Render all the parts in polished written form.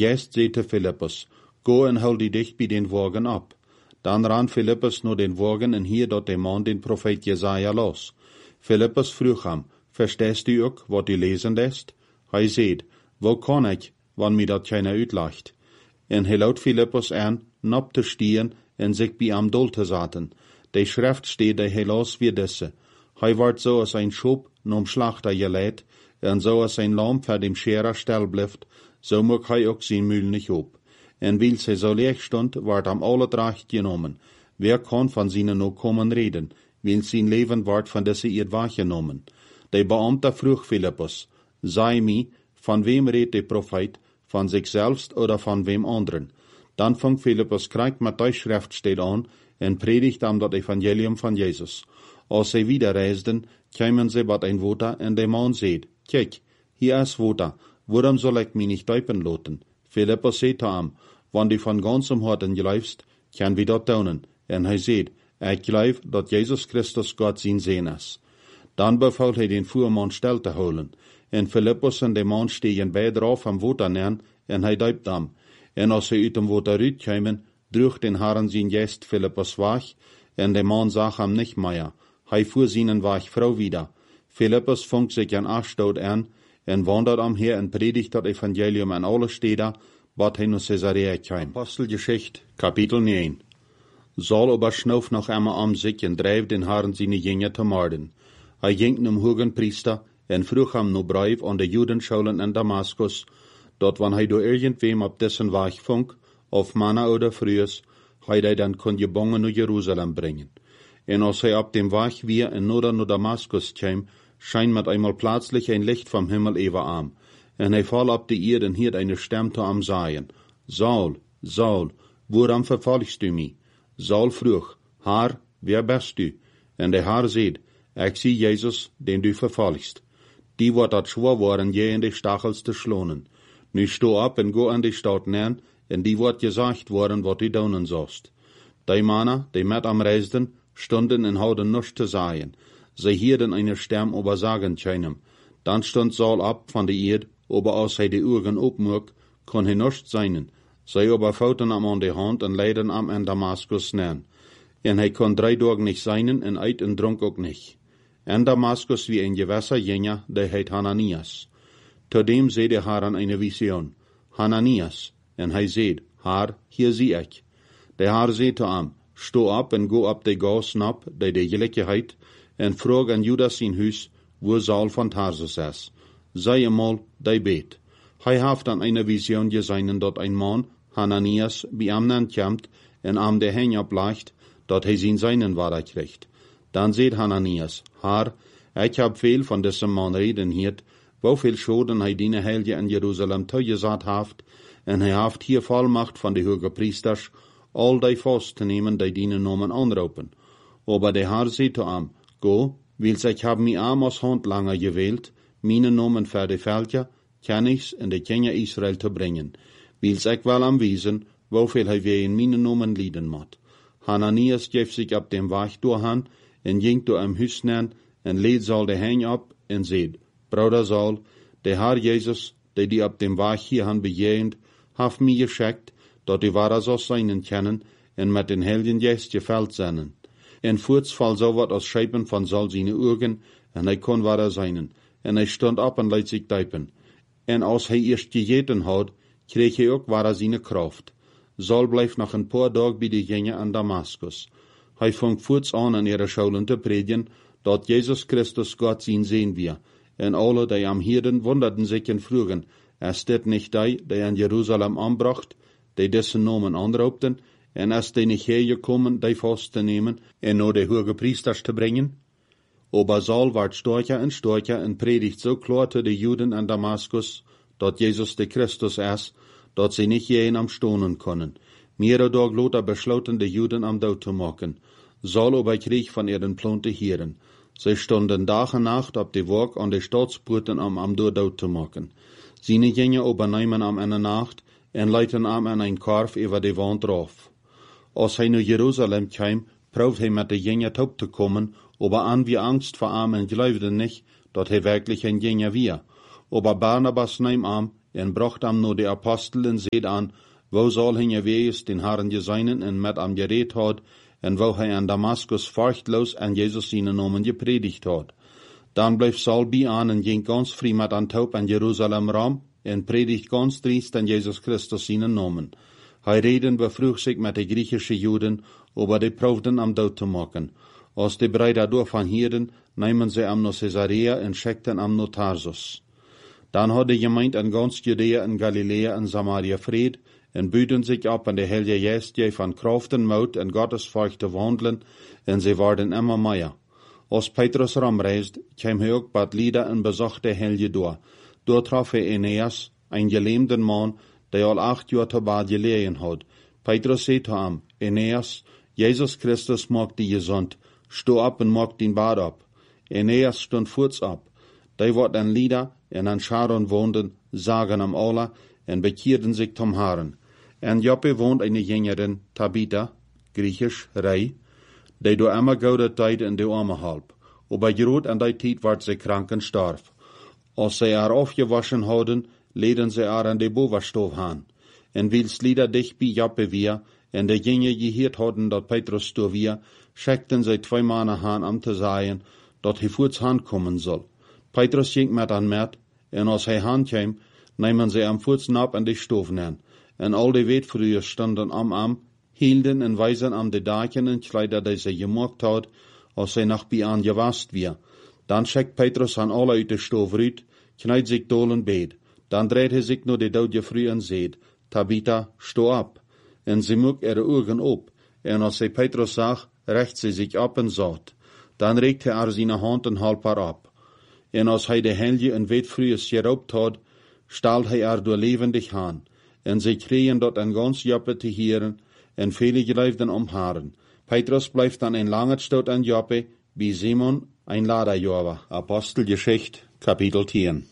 Geest sagte Philippus, go en hol die dicht bij den Wagen ab. Dan ran Philippus naar den Wagen en hier dort de man den Prophet Jesaja los. Philippus vroeg hem, verstehst du ook wat du lesen lässt? Hij zei, wo kan ik, wann mir dat keiner uitlacht? En hij laut Philippus aan, nop te stieren en zich bij am dol te zaten. De schrift steht de helaas wie disse. Hij wordt zo als een schop nom slachter geleid, en zo als een lam voor dem scherer stel blijft, zo mag hij ook zijn mühl niet op. En weil zij zo leeg stond, wordt am alle dracht genomen. Wer kan van zijn nog komen reden, weil zijn leven wordt van deze eerd waargenomen. De Beamte vroeg Philippus, sei mij, van wem redt de Prophet, van zichzelf oder van wem anderen? Dan vang Philippus krijgt met de schriftsteed aan en predigt am dat Evangelium van Jezus. Als zij wieder reisden, kwamen zij bij een water en de man zei, kijk, hier is water, waarom zal ik mij niet duipen laten? Philippus zei te hem, wann du van ganzem harten geloofst, kan we dat doen. En hij zei, ik geloof dat Jezus Christus God zijn Zoon is. Dan beval hij den voerman stil te houden. En Philippus en de man stegen beide af am water neer, en hij duipt hem. En als zij uit dem water uitkwamen, droeg den Herren zijn Geest Philippus weg, en de man zag hem nicht mehr. Hij voer zijn weg vrouw wieder. Philippus vond zich een afstoot aan, en wandert am Heer en predigt dat Evangelium an alle steden, wat hij naar Caesarea kwam. Apostelgeschichte, Kapitel 9. Saul aber schnauf noch einmal am sich en drijf den Herren seine Jünger te marden. Hij ging nem hogen priester en vroeg hem no brief aan de Judenschulen in Damaskus, dat wann hij door irgendwem op dessen weg vond, of manna oder vrouws, hij dan kon gebonden naar Jeruzalem brengen. En als hij op dem weg weer en noder naar Damaskus kwam, schijn met einmal plötzlich ein Licht vom Himmel über am. En hij val op de Erde en hiert eine Stimme te am sagen, Saul, Saul, waarom verfolgst du mich? Saul vroeg, Herr, wer bist du? En de Herr zei, ik zie Jezus, den du verfolgst. Die wordt dat schwor worden je in de stachels te schlonen. Nu sto op en go an de stad neer, en die wordt gezegd worden wat du doen zost. Die mannen, die met am reisden, stonden en houden nichts te sagen. Zij hierden eine Stimme over sagen keinem. Dan stond Saul op van de Erde, aber als hij de Augen opmoek, kon hij nichts seinen. Zij aber fouten am an de hand en leiden am in Damaskus neer. En hij kon 3 dagen nicht seinen en eet en dronk ook nicht. In Damaskus wie een gewesser jener, der heet Hananias. Todem zei de Herr an eine Vision, Hananias, en hij zei, Herr, hier zie ik. De Herr zei te hem, sto op en go op de gas nap, de gelijkheid, en vroeg aan Judas zijn huis, wo Saul van Tarsus is. Zij eenmaal, die beet. Hij heeft aan eine Vision gezien dat een man, Hananias, bij hem komt en am de heen oplegt, dat hij zijn seinen waarde krijgt. Dan zei Hananias, Herr, ik heb veel van deze man reden hiert, hoeveel schoden hij diene heilige in Jeruzalem toegezet heeft, en hij heeft hier volmacht van de hoge priesters, al die vast te nemen die diene namen aanroepen. Aber de Herr zei te hem, go, wils ik heb mij als hand langer gewählt, mijn namen voor de velden, kennigs in de kinderen Israël te brengen, wils ik wel aanwijzen, hoeveel hij weer in mijn namen lieden moet. Hananias geeft zich op dem weg doorheen, en ging door hem huis neer, en leed Saul de heen op, en zei, Bruder Saul, de Herr Jezus, die op dem weg hierheen bejegend, heeft mij geschickt, dat u ware zo zijn kennen, en met den Heiligen Geest gevuld zijn. En voorts val zo wat als schepen van Saul zijn ogen, en hij kon ware zijn, en hij stond op en liet zich duipen. En als hij eerst gegeten had, kreeg hij ook ware zijn kracht. Saul bleef nog een paar dagen bij de gingen aan Damaskus. Hij vong voorts aan in ihre schulen te predigen, dat Jezus Christus God zijn Zoon weer. En alle die am hierden wunderten zich en vroegen, is dit nicht die in Jeruzalem aanbracht, die dessen Namen aanroepten, en is die nicht hergekommen, die vast te nemen, en naar de hoge priesters te brengen? Aber Saul werd sterker en predigt zo klar te de Juden in Damaskus, dat Jezus de Christus is, dat sie nicht jeden am stonen können. Mehrere Tage later besloten de Juden am dood te maken. Saul aber kreeg van ihren Plan te heren. Zij stonden dag en nacht op de wacht aan de staatspoorten am dood te maken. Seine gingen aber nemen am in de nacht en leiten am in een karf over de wand drauf. Als hij naar Jeruzalem kwam, proeft hij met de gingen op te komen, aber an wie Angst vor am en geloofde nicht, dat hij wirklich een gingen weer. Aber Barnabas neem am en bracht am no de Apostel en zeed aan, wo zal hij wees den Herren geseinen en met am gereed had, en wo hij aan Damaskus furchtloos en Jezus zijn namen gepredigt had. Dan bleef Saul bij aan en ging ganz vrij met aan Taub en Jeruzalem ram, en predigt ganz driest en Jezus Christus zijn namen. Hij reden bevroeg zich met de Griechische Juden, over de proefden am dood te maken. Als de Brüder daarvan hielden, namen ze am naar Caesarea en schikten am naar Tarsus. Dan had de gemeente in ganz Judea en Galilea en Samaria vrede, en buiten zich op aan de Heilige Geest van kracht en moed en Gottesfurcht te wandelen, en ze werden immer meer. Als Petrus ramreist, kwam hij ook bij Lida en bezocht de Heilige door. Door traf hij Aeneas, een gelähmten man, die al 8 jaar te bad gelegen had. Petrus zei te hem, Aeneas, Jezus Christus maakt die gezond, sto op en maak den bad op. Aeneas stond voorts op. Die wordt aan Lida en aan Sharon woonden, zagen am alle en bekeerden zich zum Herren. En Joppe woont een jengerin, Tabitha, Griechisch, Rei, die door immer gouden tijd in de arme halp. Aber groot an die tijd werd ze krank en starf. Als ze haar afgewaschen hadden, leden ze haar aan de bovenstof aan. En wils Lida dicht bij Joppe weer, en de jengen geheerd hadden dat Petrus sto weer, schickten ze 2 mannen aan om te zeggen, dat hij voorts aankomen zal. Petrus ging met aan met, en als hij aankwam, namen ze hem voorts nap en de stof aan. En al de weetvrouwen stonden am, hielden en wijzen am de daken en kleider die ze gemaakt had, als zij nog bij aan gewast weer. Dan schickt Petrus aan alle uit de stof uit, knijdt zich dolen beet. Dan dreht hij zich naar de dode vrouw en zegt, Tabitha, sto op. En ze moek ihre ogen op, en als zij Petrus zag, recht ze zich op en zat. Dan reikt hij haar zijn hand en halp haar op. En als hij de Heilige en weetvrouwen geroopt had, stalt hij haar door levendig aan. En zij kregen dat een gans Joppe te hieren, en vele geleefden om haren. Petrus blijft dan een lange stoot aan Joppe, bij Simon, een Laderjäger. Apostelgeschichte, Kapitel 10.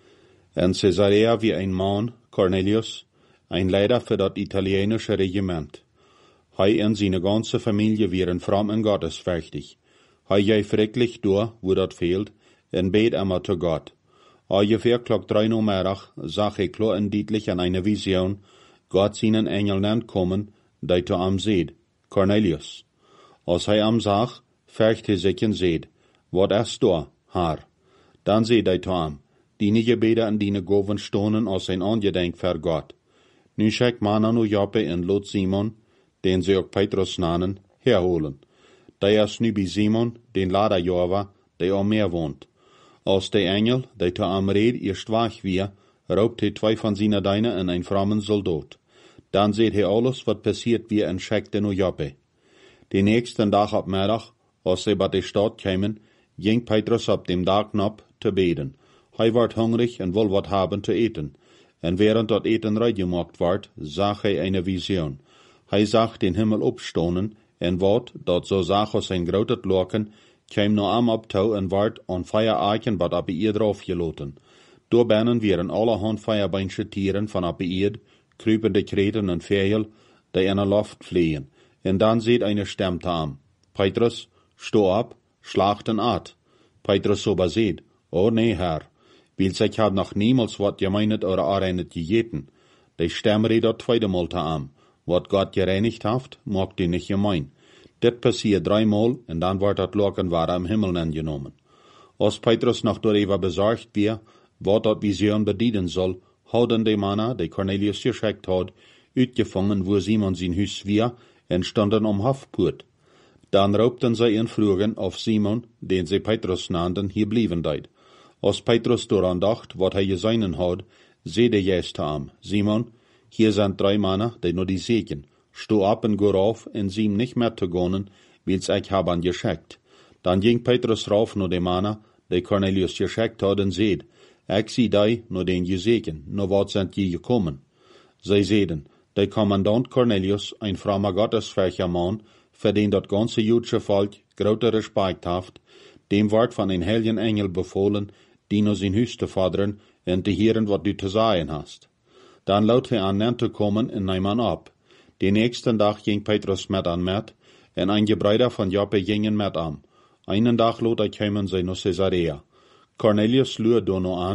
En Caesarea wie ein Mann, Cornelius, ein Leiter für das italienische Regiment. Hij en seine ganze Familie waren fromm en gottesfürchtig. Hij ging schrecklich door, wo dat fehlt, en bet immer zu Gott. Ungefähr klock 3 Uhr middag zag hij klar en deutlich an eine Vision, Gott seinen Engel nennt kommen, die zu ihm seht, Cornelius. Als hij am zag, fürcht hij sich en seht, wat is da, Herr? Dan seht hij zu ihm, die Gebete en die Goven stonen als ein Angedenk für Gott. Nu schickt man nu Joppe en lot Simon, den sie auch Petrus nannen, herholen. Der ist nu bei Simon, den Laderjäger, der am Meer wohnt. Als de Engel, die zu am Red erst wach wie, raubt hij 2 von seiner Deine en ein frommen Soldat. Dan seht hij alles, wat passiert wie en schickt nu Joppe. Den nächsten Tag ab Mittag, als sie bei der Stadt kämen, ging Petrus ab dem Tag ab zu beten. Hij werd hungrig en wil wat haben zu eten. En während dat eten reingemacht werd, zag hij eine Vision. Hij zag den Himmel opstonen, en wat, dat zo zag als een groot loken, kwam no am op touw en werd aan Feueraken wat op de drauf geloten. Door binnen waren allerhand Feuerbeinsche Tieren van op de kruipende kreten en vegel, die in de lucht vliegen. En dan ziet eine stem aan. Petrus, sto op, slacht en at. Petrus so bezeet, nee, Herr. Wils ich had noch niemals wat gemeinet oder areinet gegeten. Die Stem redt dat 2. Mal aan. Wat Gott gereinigt haft, mag die nicht gemein. Dit passiert 3 Mal, en dan wordt dat Loken waar am Himmel angenomen. Als Petrus noch darüber besorgt wie, wat dat Vision bedienen soll, hadden die Männer, die Cornelius geschickt had, uitgefangen, wo Simon sein Hus wie, en standen am Hofpoort. Dan raubten sie ihn vroegen of Simon, den sie Petrus nannten, hier blieben deed. Als Petrus daran dacht, wat hij geseinen had, zeide Jezus te hem, Simon, hier sind 3 Männer, die nur die seken. Sto op en go rauf, en zie hem nicht mehr te gonen, wils ich haben geschickt. Dan ging Petrus rauf nur de Männer, die Cornelius geschickt had, en zeid, ich zie die, nur den je seken, nur wat sind je gekommen. Zij zeiden, der Kommandant Cornelius, ein frommer gottesfürchtiger Mann, für den dat ganze jüdische Volk große Respekt haft, dem wordt van een heiligen Engel befohlen, die nur sein Hus te fordern en te hören, wat du te sagen hast. Dan laut hij aan hen te komen en neem aan op. Den nächsten Tag ging Petrus met aan met, en ein Gebräuder von Joppe gingen met am. Einen Tag lot hij komen zij naar Caesarea. Cornelius luurde door no aan,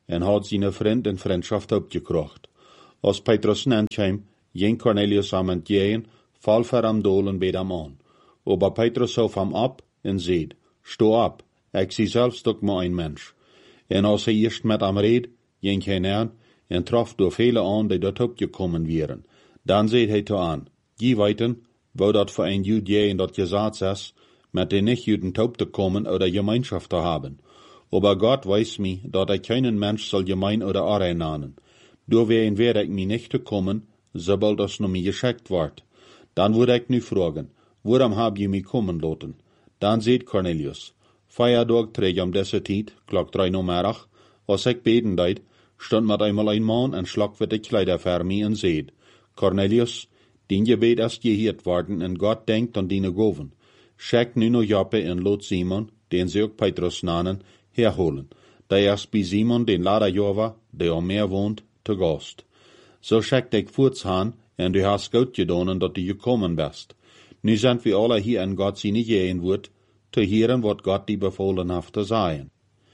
en had zijn vriend en vriendschaft opgekrocht. Als Petrus nenkwam, ging Cornelius am entgegen, val ver am dolen bij hem aan. Aber Petrus hof hem ab en zeid, sto ab, ik zie zelfs ook maar een mens. En als hij eerst met hem reed, ging hij neer en trof door vele aan die dort opgekommen waren. Dan zei hij te aan, je weten, wo dat voor een Jude in dat gezet is, met de nicht-Juden op te komen oder Gemeinschaft te hebben. Aber Gott weiß mich, dat ik keinen Mensch soll gemein oder areinnahen. Doorwegen werde ik mij nicht te komen, sobald das nur mir geschickt wordt. Dan würde ik nu vragen, waarom heb je mij komen laten? Dan zei Cornelius, 4 dagen terug om deze tijd, klok 3 namiddag, als ik beden deed, stond met eenmaal een man en slagwitte kleider voor mij en zei, Cornelius, dien gebed is geheerd worden en God denkt aan die goven. Schickt nu naar Joppe en laat Simon, den ze ook Petrus nanen, herholen. Der is bij Simon, den Lader Jova, der am Meer woont, te gast. So schickt ik voortshaan en du hast goed gedaan dat du gekommen bist. Nu sind wir alle hier in Gott sie nicht gehen wird, te hören, wat Gott die befohlen hat te sagen.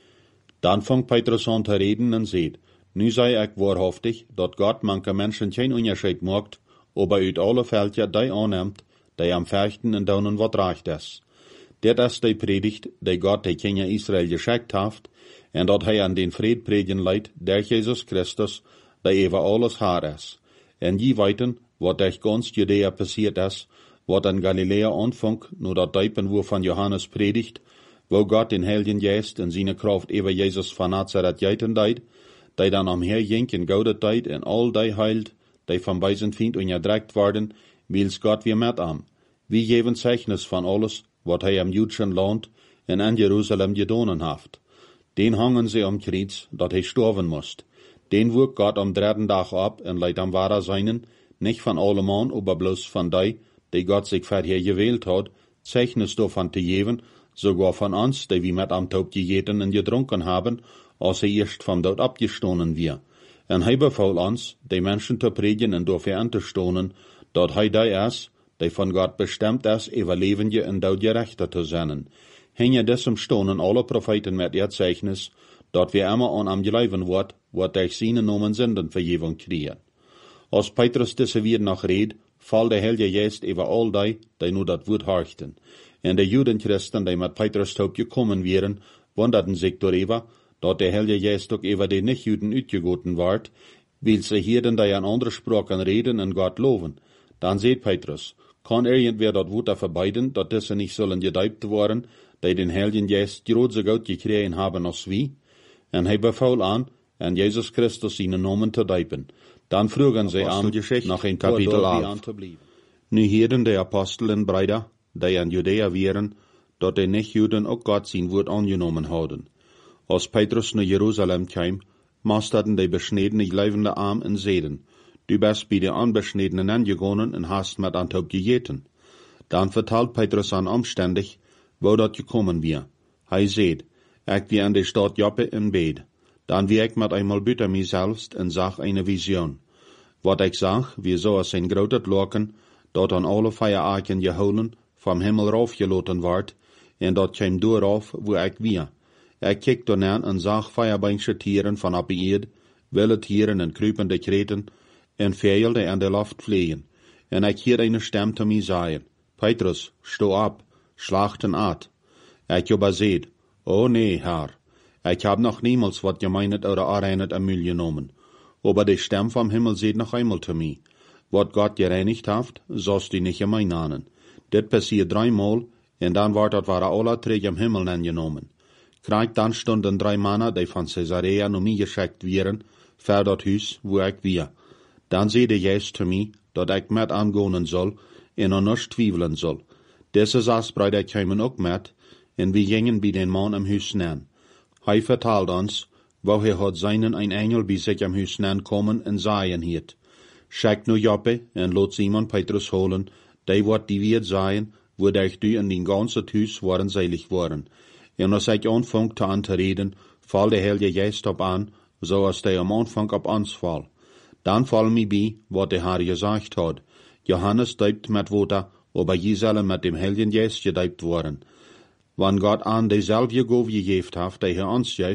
Dan fängt Petrus an te reden en zei, nu sei ik wahrhaftig, dat Gott manche Menschen kein Unterschied macht, aber uit alle Fälle die annimmt, die am Fechten en daunen wat recht is. Dit is die predigt, die Gott die Kinder Israel geschickt hat, en dat hij aan den Fried predigen leidt, der Jesus Christus, die over alles haar is. En je weten, wat durch ganz Judäa passiert is, wat in Galilea anfang, nur dat Deipen wo van Johannes predigt, wo Gott den Heiligen Geist in seine Kraft over Jesus van Nazareth geiten deed, die dan omherging in goude tijd en al die heilt, die van bij zijn vriend onderdrukt worden, wils Gott weer met am. Wie geven Zeichnis van alles, wat hij am Judschen Land en in Jerusalem gedonen heeft. Den hangen sie am Kreuz, dat hij sterven moest. Den wurk Gott am 3. Dag ab en leidt am wahrer seinen, nicht van alleman, aber bloß van die Gott sich vorher gewählt hat, Zeichnis davon te geven, sogar von uns, die wir mit am Taub gegeten en gedrunken haben, als er erst vom Tod abgestohlen wir. En hij befahl uns, die Menschen te predigen en dafür anzustohlen, dat hij die is, die von Gott bestimmt is, überlebende en doodgerechte te zijn. Hänge desem stonen alle Propheten mit ihr Zeichnis, dat wir immer an am geleiven wordt, wat durch seine Namen Sünden Vergebung kriegen. Als Petrus diese weer noch red, fall der Heilige Geist über all die nur dat Wort horchten. En de Judenchristen, die mit Petrus taub gekommen wären, wunderten sich darüber, dat der Heilige Geist auch über die Nicht-Juden uitgegoten ward, weil sie hierden, die an andere Sprachen reden und Gott loben. Dann seht Petrus, kann irgendwer dat Wort verbeiden, dat diese nicht sollen gedeibt worden, die den Heiligen Geist grootse Gott gekregen haben als wie? En hij befahl an, en Jesus Christus seine Namen te deipen. Dan vroegen sie an, nach ein Kapitel 11. Nu hielden de Apostel en Brüder, die in Judäa waren, dat de Nicht-Juden auch Gott sein Wort angenommen hadden. Als Petrus naar Jerusalem kwam, masterten de besnedene leivende arm en zeiden, du bist bij de unbeschnedenen angegangen en hast met Antop gegeten. Dan vertelt Petrus an omstandig, wo dat gekommen wir. Hij zeid, ik wie an de stad Joppe in bed. Dan wie ik met eenmaal buiten mijzelf en zag eine vision. Wat ik zag, wie zoals een groot loken, dat aan alle 4 aken geholen, vom Himmel raufgeloten wordt, en dat kwam dooraf, wo ik wie. Ik keek daarna en zag 4 beinsche Tieren van op de eerd, wilde Tieren en kruipende kreten, en vijl die aan de lucht vliegen. En ik hoor eine stem te mij zeggen, Petrus, sto op, slachten uit. Ik heb zeid, oh nee, Herr, ik heb nog niemals wat gemeinet oder arreinet am Müll genommen. Aber die Stem vom Himmel seht noch einmal zu mir. Wat Gott gereinigt haft, sollst du nicht gemein nahen. Dit passiert 3-mal, en dan wordt dat waren alle 3 am Himmel angenommen. Krijg dan stonden 3 Männer, die van Caesarea naar mij geschickt wären, voor dat huis, wo ik weer. Dan zei de Geist zu mir, dat ik met aangonen zal, en er nichts twijfelen zal. Deze 6 Brüder kwamen ook met, en we gingen bij den Mann am huis neer. Hij vertelt ons, wo hij had seinen ein Engel bij zich am huis neer komen en zeggen hiet. Schickt nu Joppe en laat Simon Petrus holen, die wordt die wird sein, wodurch du in den ganzen huis waren seilig worden. En als ik aanvang te aan te reden, val de Heilige Geist op aan, zoals die am Anfang op ons val. Dan val mij bij, wat de Herr gesagt had. Johannes deupt met water, aber je zullen met dem Heiligen Geist gedeupt worden. Wann Gott an dezelfde Gabe gegeven heeft, die hij ons geeft,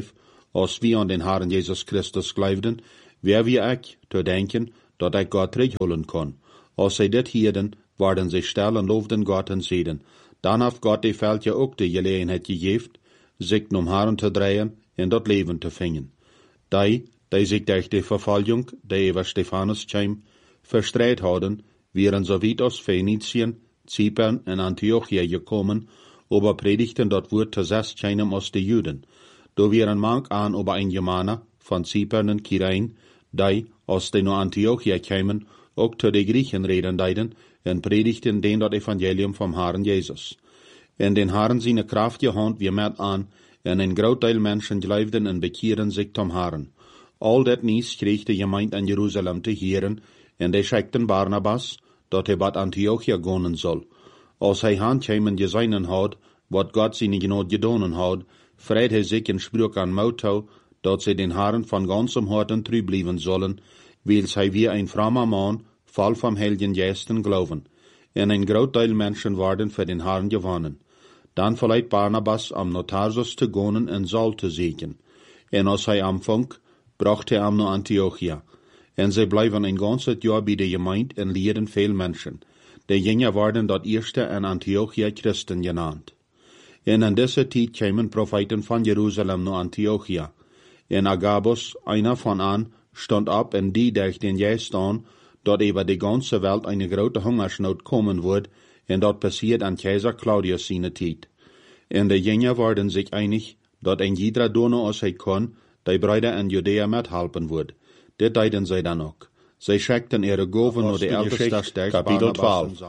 als wir an den Herrn Jesus Christus geloofden, wer wir ook te denken, dat ik God terugholen kon. Als zij dit hielden, waren zij stil en loofden God en zeiden, dan heeft God die veldje ook de gelegenheid gegeven, zich om Herren te draaien en dat leven te vingen. Die zich durch de vervolging, die over Stephanus kwam, verstrijd hadden, waren zo weit als Phoeniciën, Zypern en Antiochia gekommen, aber predigten dat woord te zes keinem als de Juden. Da waren manch aan über ein Germaner von Zypern en Kyrene, die, als die naar Antiochia kwamen, ook te de Griechen reden deiden en predigten den dat Evangelium vom Herrn Jesus. En den Herrn seine kraftige hand weer met aan, en een groot deel mensen geloofden en bekeeren zich tom Herrn. Al dat nieuws kreeg de gemeente in Jeruzalem te horen, en die schickten Barnabas, dat hij wat Antiochia gaan zal. Als hij handkeimen gezeinen had, wat God zijn genood gedonen had, vreit hij zich en sprak aan Moutou, dat zij den Herrn van ganzem harten trouw blijven zullen, wils hij wie een frommer man, vol vom Heiligen Geesten geloven. En een groot deel mensen worden voor den Herrn gewonnen. Dan verleiht Barnabas am Tarsus te gaan en Saul te zoeken. En als hij aanvang, bracht hij am naar Antiochia. En zij blijven een ganzes jaar bij de gemeente en leerden veel mensen. De gingen worden dat eerste in Antiochia Christen genaamd. En in deze tijd kwamen profeten van Jeruzalem naar Antiochia. En Agabus, einer van aan, stond op en die durch den Geest aan, dat over de ganze Welt eine grote hungersnood komen wordt, en dat passiert aan keizer Claudius seine tijd. En de gingen worden zich einig, dat een jeder doen als hij kon, die Brüder in Judäa methelpen wordt. Dit deiden zij dan ook. Zij schickten ihre Goven naar de älteste Sterk, Kapitel 12.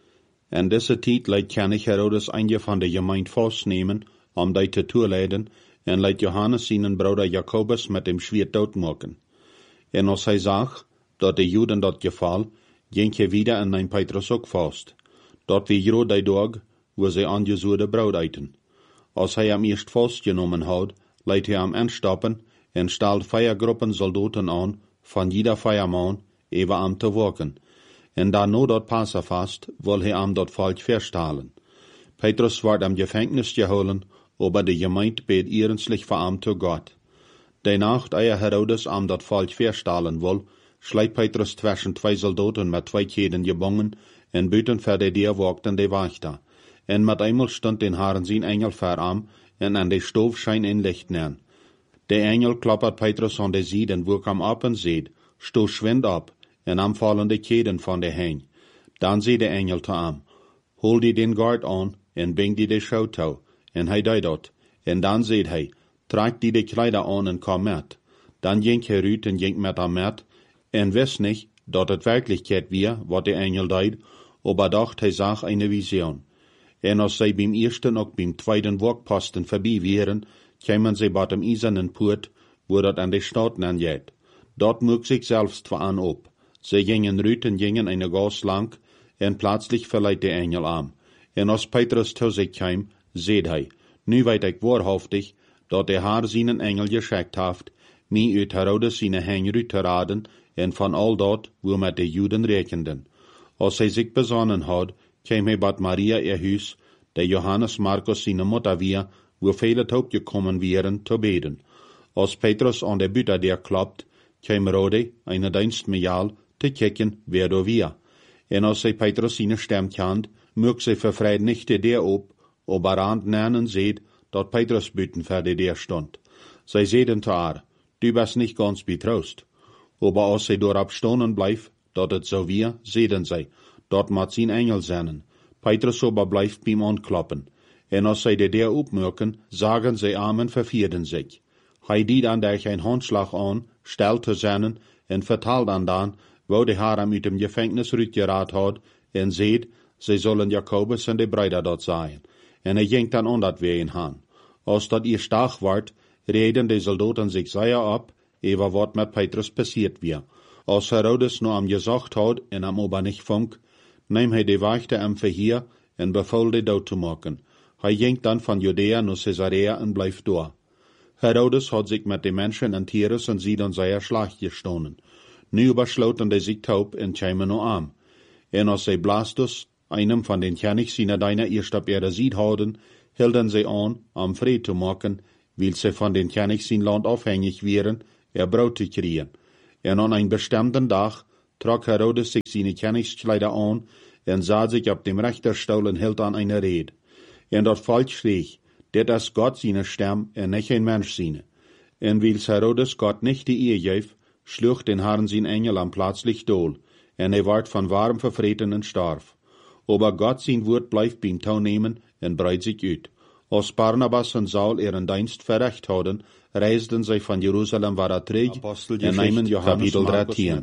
En deze tijd leidt König Herodes een van de gemeente vastnemen, om die te toeleiden, en leidt Johannes seinen Bruder Jakobus met dem Schwert doodmaken. En als hij zag, dat de Juden dat geval, ging hij wieder in een Petrus ook vast. Dat wie groot die dag, wo zij aan Jesu Braut eiten. Als hij hem eerst vastgenomen had, leidt hij hem instappen, en stelt 4 groepen soldaten aan, van jeder 4 man, even am te werken. En dan dat Passafast, wil hij am dat volk verstalen. Petrus wordt am Gefängnis geholen, aber de gemeente beet ernstlich verarmt zu Gott. Die Nacht, eer Herodes am dat volk verstalen wil, schleidt Petrus zwischen 2 soldaten met 2 Keden gebonden, en buiten voor de deur walkten de wachter. En met eenmaal stond den Herrn zijn engel verarm, en aan de stoof schijn een licht neer. De engel klappert Petrus aan de zijde en woek hem op en zeid, stoot schwind op, en am vallen de Keden van de heen. Dan zei de engel te hem, hol die den Gard aan, en bring die de schouw toe. En hij deed dat. En dan zei hij, trek die de kleider aan en kom met. Dan ging hij uit en ging met hem met, en wist niet, dat het werkelijkheid weer, wat de engel deed, aber dacht hij zag eine vision. En als zij beim eersten ook beim tweeden werkposten voorbij waren, kwamen zij bij dem eisernen poort, wo dat aan de stad aangeet. Dort moeg zich zelfs aan op. Zij gingen uit en gingen eine gas lang, en plötzlich verleiht de engel aan. En als Petrus zu zich kwam, zei hij, nu weet ik waarhaftig, dat de Heer zijn engel geschickt heeft, mij uit Herodes zijn heen uit te raden, en van al dat, wo met de Juden rekenden. Als hij zich besonnen had, kwam hij bij Maria ihr huis, de Johannes Markus zijn moeder weer, wo vele gekommen waren, te beden. Als Petrus aan de buitendeur klapt, kwam Rode, eine dienstmejaal, te kijken, wer da weer. En als zij Petrus zijn stem kent, mocht zij vervreid niet de deur op, aber aan nanen zeid, dat Petrus buiten voor de deur stond. Zij zeiden te haar, du bist niet ganz betroost. Aber als zij doorop stonen blijft, dat het zo weer, zeiden zij, dat moet zijn engel zijn. Petrus aber blijft bij hem aankloppen. En als zij de deur opmerken, zagen zij aan en vervierden zich. Hij deed dan durch een handslag aan, stelt te zijn, en vertelde dan, wo de Heer hem uit dem Gefängnis uitgeraad had, en zeid, zij zullen Jakobus en de Brüder dort zijn. En hij ging dan aan dat weer in aan. Als dat ihr stark wordt, reden de soldaten zich zeer op, over wat met Petrus passiert weer. Als Herodes nu am gesagt had en am aber nicht funk, neem hij de wachte am verhier en beval de dood te maken. Hij ging dan van Judäa naar Caesarea en bleef door. Herodes had zich met de mensen en Tyrus en Sidon zeer slag gestonen. Nu besloten de zich taub en kwamen nu aan. En als zij Blastus, einem van den Königs seiner deiner eerst op ihre Sied hadden, hielden zij aan, om vrede te maken, weil sie von den König sein Land abhängig wären, Brot zu kriegen. Und an einem bestimmten Tag trug Herodes sich seine Königskleider an und sah sich auf dem Richterstuhl und hielt an eine Rede. Und dort Volk schrie, das ist Gott seine Stimme und nicht ein Mensch seine. Und weil Herodes Gott nicht die Ehe gab, schlug den Herrn sein Engel am plötzlich dohl, und ward von warm verfreten und starb. Aber Gott sein Wort bleibt beim Taunehmen und breit sich ut. Als Barnabas und Saul ihren Dienst verrecht hadden, reisden sie von Jerusalem wieder terug und nehmen Johannes Kapitel 13.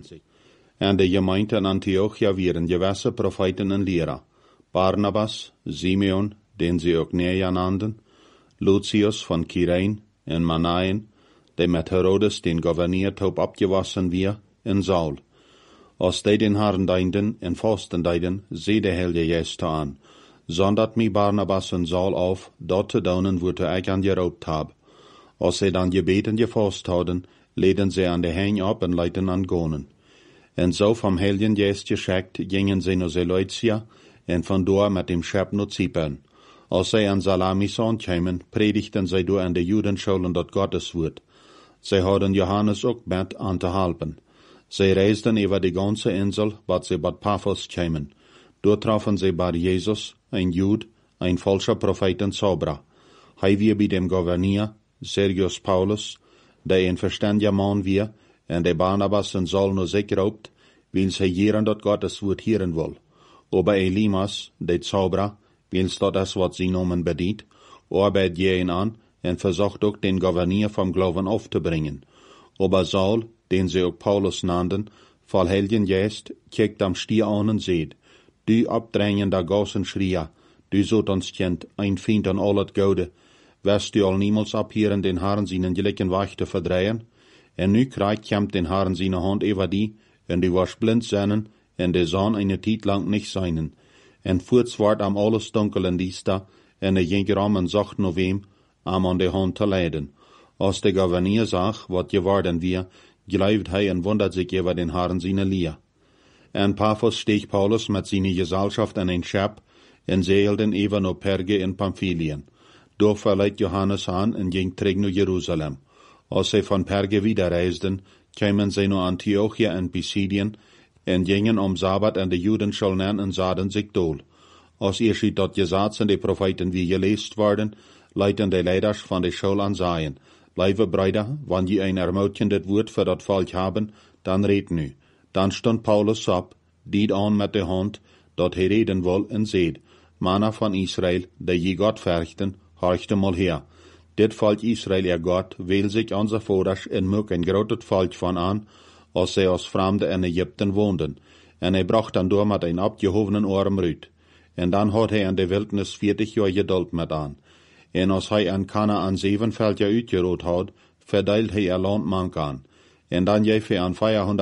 En de gemeente in Antiochia waren gewisse Propheten und Lehrer. Barnabas, Simeon, den sie auch Neja nannten, Lucius von Kyrene en Manaen, der mit Herodes den Gouverneur taub abgewassen wir, en Saul. Als die den Herrn dienten en Fasten deiden, seh der Heilige Geist an, sondert mi Barnabas und Saul auf, dort zu daunen, wo ich an geraubt hab. Als sie dann gebeten gefast hadden, leden sie an de Hein ab und leiten an Gonen. En so vom Heiligen Geist geschickt, gingen sie nach Seleucia, en von dort mit dem Schep nach Zypern. Als sie an Salamis ankämen, predigten sie durch an de Judenschulen dort Gottes Wort. Sie hadden Johannes auch mit anzuhalten. Sie reisten über die ganze Insel, wat sie bad Paphos kämen. Dort trafen sie bei Jesus, ein Jud, ein falscher Prophet und Zauberer. Hei wir bei dem Gouverneur, Sergius Paulus, der ein verständiger Mann wir, und der Barnabas und Saul nur sich raubt, weil sie jeren dort Gottes Wort hören will. Aber Elimas, der Zauberer, weil dort das, was sie nomen bedient, arbeitet jeden an und versucht auch den Gouverneur vom Glauben aufzubringen. Aber Saul, den sie auch Paulus nannten, voll Heiligen Geist, kijkt am Stier an und seht, du abdrängender Gossen schrie, du sollt uns Kind, ein Feind an all das Gode, wirst du all niemals abhören, den Herrn seinen gleichen Weg zu verdrehen? En nu krijgt kämmt den Herrn seine Hand über die, und du warst blind seinen, und der Sohn eine Zeit lang nicht seinen. En voorts ward am alles dunkel en diesta, en ging ram en zacht no wem, am an de Hand te leiden. Als der Gouverneur sag, wat geworden wir, gleibt hij en wundert sich über den Herrn seine Lier. En Paphos steeg Paulus mit seiner Gesellschaft an ein Schep, en segelten über no Perge in Pamphylien. Dort verleiht Johannes an en ging terug nach Jerusalem. Als sie von Perge wieder reisden, kämen sie nach Antiochia in Pisidien, en gingen Sabbat an de Judenschule an en sahen sich dohl. Als ihr dort gesagt sind die Propheten wie gelesen worden, leiten die Leiders von der Schule an sagen, Liebe Brüder, wann je ein ermutigendes Wort für dat Volk haben, dann red nu. Dann stund Paulus ab, diet an mit der Hand, dort he reden woll en seht, Manna von Israel, der je Gott fürchten, horchte mal her. Dit Volk Israel, Gott, will sich unser Vordersch en mög ein grotet Volk von an, als sie als Fremde in Ägypten woonden. En bracht dann door mit ein abgehobenen Arm rüt. En dann hat in der Wildnis 40 Jahre Geduld mit an. En als an Kanaan 7 Felder uitgerot had, verdeilt Land mank an. En dan gaf an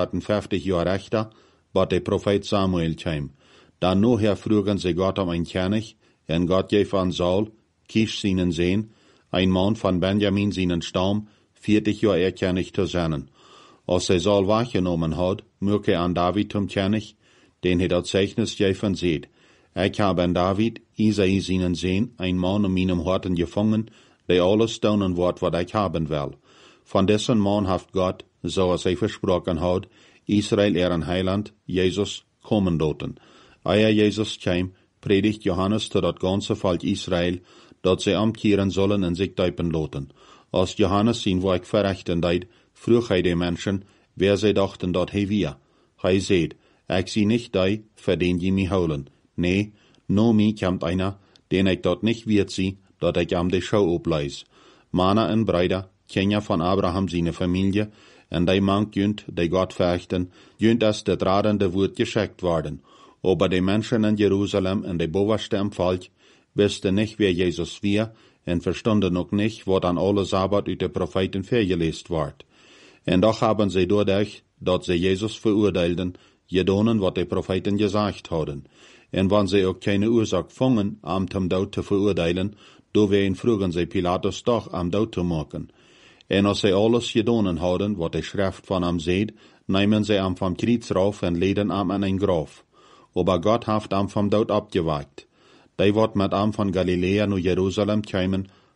450 Jahre Rechter, wat der Prophet Samuel käm. Dann nachher frugen sie Gott ein König, en Gott gaf an Saul, Kisch seinen Sehn, ein Mann von Benjamin seinen Stamm, 40 Jahre König zu sein. Als er Saul wahrgenommen hat, möge an David zum König, den er das Zeichnis gegeben sieht. Ich habe an David, Isai seinen Sehn, ein Mann um meinem Horten gefangen, der alles tun wird, was ich haben will. Von dessen Mann hat Gott, so als er versprochen hat, Israel ihren Heiland, Jesus, kommen lassen. Ehe Jesus käm, predigt Johannes zu das ganze Volk Israel, dat sie umkehren sollen und sich taufen lassen. Als Johannes sein Werk verrichten deit, frug hij die Menschen, wer sie dachten, dat hij wir. Hij seht, ich sie nicht die, für den die mich holen. Nee, no mi kommt einer, den ich dort nicht wird sie, dat ich am de Schau obleis. Mana en Brüder, Kinder von Abraham seine Familie, en die mank jünt, die Gott fürchten, jünt as det radende Wort geschickt worden. Aber die Menschen in Jerusalem en die bovenste im Volk, wussten nicht, wer Jesus wir, en verstanden noch nicht, wat an alle Sabbat uit de Propheten vergelest ward. En doch haben sie dadurch, dat sie Jesus verurteilten, gedonen, wat die Propheten gesagt hadden. En wann sie auch keine Ursache fangen, am zum Tod zu verurteilen, do wen frugen sie Pilatus doch am Tod zu machen. En als sie alles gedonen hadden, wat die Schrift von am seht, nehmen sie am vom Kreuz rauf en leden am an ein Graf. Aber Gott haft am vom Tod abgewagt. Die wat mit am von Galiläa nach Jerusalem kämen,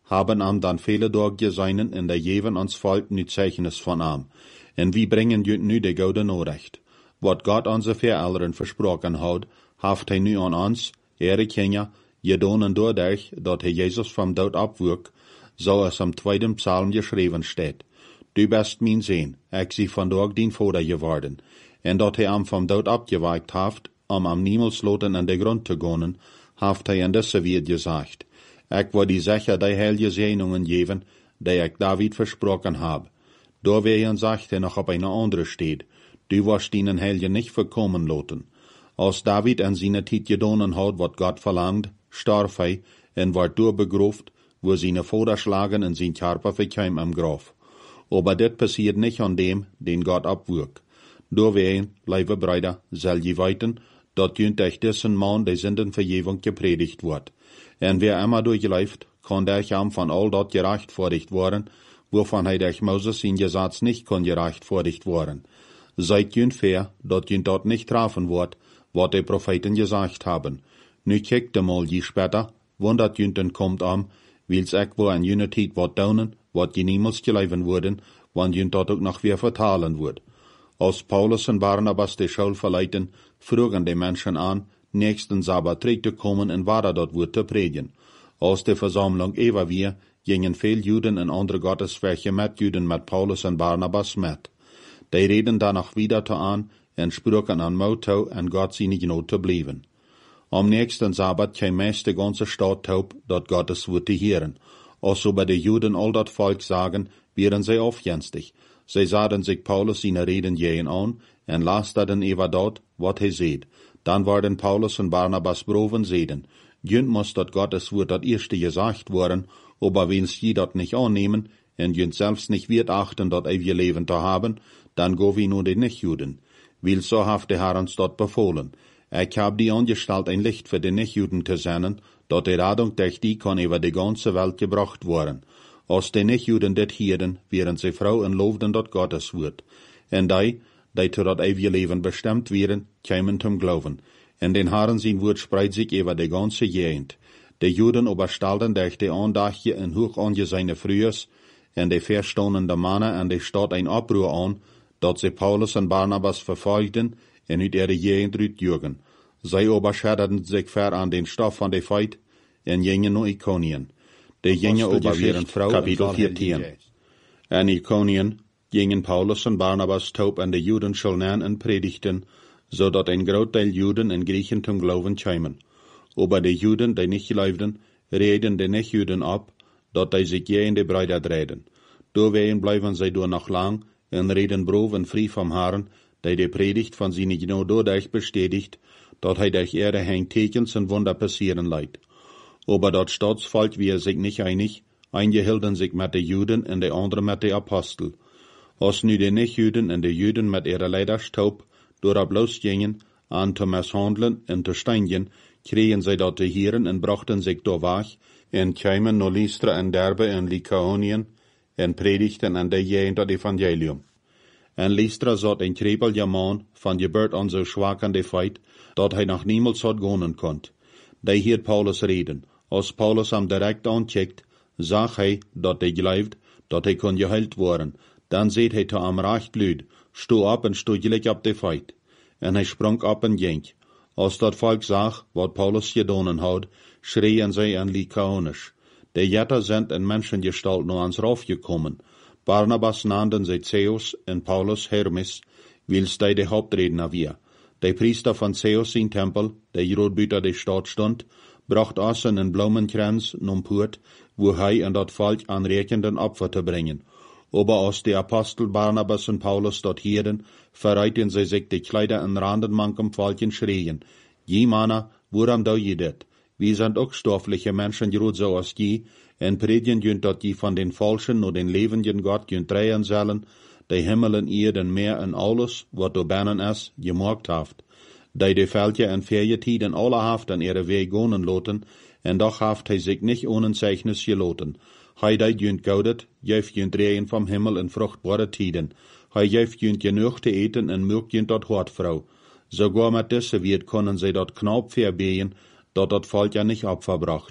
haben am dan viele doorgeseinen en de geven ons volk nu zeichenis van am. En wie brengen jut nu de gouden norecht. Wat God onze verouderen versproken had, haft hij nu aan ons, erkennen, gedonen doordat dat hij Jezus van dood opwoek, zoals am tweede psalm geschreven staat. Du bist mijn zoon, ik zie vandaag dien vader geworden. En dat hij am van dood opgeweikt haft, am niemelsloten aan de grond te gaan, haft hij in deze weer gezegd. Ik wil die zeker die heilige zegeningen geven, die ik David versproken heb. Doorwegen zegt hij nog op een andere stad, du wirst ihnen heilige nicht verkommen laten. Als David en zijn tijd gedonen had wat God verlangt, starf hij en wordt doorbegroefd, wo seine Vaterschlagen in zijn Körper verkam am Graf. Aber dit passiert nicht an dem, den Gott abwürgt. Doorwegen, lieve Brüder, soll je weten, dat durch diesen Mann die Sündenvergebung gepredigt wird. En wer immer durchläuft, kann durch am von all dort gerechtfertigt worden, wovon hij durch Moses in Gesetz nicht kann gerechtfertigt worden. Seid jünd fair, dat jünd dort nicht treffen wird, wat die Propheten gesagt haben. Nu kijkt de mal je später, wundert jünden kommt wils ek wo an jüne tijd wat daunen, wat je niemals geleven worden, want jünd dat ook nog weer vertalen wordt. Als Paulus en Barnabas de Schule verleiten, vroegen de Menschen an, nächsten Sabbat terug te komen en waar dat wordt te predigen. Als de Versammlung even weer, gingen veel Juden en andere Gotteswerke met Juden met Paulus en Barnabas met. Die reden dan nog wieder te aan en spraken aan Motto en God zijn genoeg te blijven. Am nächsten Sabbat kwam meest de ganze Stadt taub, dat Gottes Wort te hören. Als so bei de Juden all dat Volk sagen, wären sie aufjenstig. Sie sahen sich Paulus seine Reden jähen an en lasterten über dort, wat hij seht. Dan waren Paulus en Barnabas broven zeden. Jünd muss dat Gottes Wort dat erste gesagt worden, aber wenn's je dat nicht annehmen, en jünd selbst nicht wird achten, dat ewige Leben te haben, dann go wie nur den Nichtjuden. Weil so haft der Herr uns dort befohlen. Ich hab die angestalt ein Licht für die Nichtjuden zu senden, dat die Radung durch die kann über die ganze Welt gebracht worden. Als die Nichtjuden dit hieren, wären sie froh en loofden dat Gottes Wort. En die zu dat ewige Leben bestimmt wären, kämen zum Glauben. En den Herren sein Wort spreit sich über die ganze Gegend. Die Juden überstalten durch die Andachje en hoch angesehene Frühers, en die verstehende Männer an die Stadt ein Abruhr an, dat sie Paulus en Barnabas verfolgten en uit ihre Gegend rütjürgen. Sie überschäderten sich ver an den Stoff von der Feit en gingen nach Ikonien. Die gingen über ihren Frau, Kapitel 14. En Ikonien gingen Paulus en Barnabas taub an die Juden schulden en predigten, so dat ein Großteil Juden en Griechen zum Glauben kämen. Aber die Juden, die nicht geloofden, reden die Nicht-Juden ab, dat die sich je in die Brüder drehen. Doorwegen bleiben sie door noch lang en reden brof en frei vom Herrn, die Predigt von sie nicht genau dadurch bestätigt, dat hij durch ihre Hand Tekens en Wunder passieren leidt. Aber dat Staatsvolk wir sich nicht einig, eingehielten sich mit den Juden en de anderen mit den Apostel. Als nu de Nicht-Juden en de Juden mit ihrer Leiderstaub door bloß gingen, an te mishandelen en te steinigen, kregen sie dat te hieren en brachten sich door weg, en kwamen naar Lystra en Derbe en Lycaonien, en predigten en de gegend dat Evangelium. En Lystra zat een krepelje man, van geburt an zo schwak aan de feit, dat hij nog niemals had gonen kon. Die hiert Paulus reden. Als Paulus hem direct aankijkt, zag hij dat hij gelooft, dat hij kon geheild worden. Dan zei hij te hem recht luid, sto op en sto gelijk op de feit. En hij sprong op en ging. Als dat volk zag, wat Paulus gedaan had, schreien zij in Lycaonisch. De Jetter sind in Menschengestalt naar ons raufgekommen. Barnabas nannten sie Zeus en Paulus Hermes, wils die de Hauptredner wir. Der Priester von Zeus in Tempel, der grootbuiten de Stadt stond, bracht Assen en Blumenkrans nom Poort, wo hij en dat volk aanrekenden Opfer te brengen. Aber als die Apostel Barnabas en Paulus dort hielden, verreiten sie sich die Kleider en randen mankem Volken schreien. Je Manna, woran do je dit? Wir sind auch stoffliche Menschen, groot zoals die, en predigen jünt dat die von den Falschen nur den levenden Gott jünt drehen sollen, die Himmel en Erde en Meer en alles, wat do binnen is, gemaakt haft. Die de Veldje en Ferietiden alle haft an ihre Weg gonen loten, en doch haft hij sich nicht ohne Zeichnis geloten. Hij dat jünt goudet, jef jünt drehen vom Himmel en fruchtbare Tiden. Hij jef jünt genug te eten en mögt jünt dat Hortvrouw. Sogar mit diese wird können sie dat Knopf verbehen, dat Volk ja nicht Opfer bracht.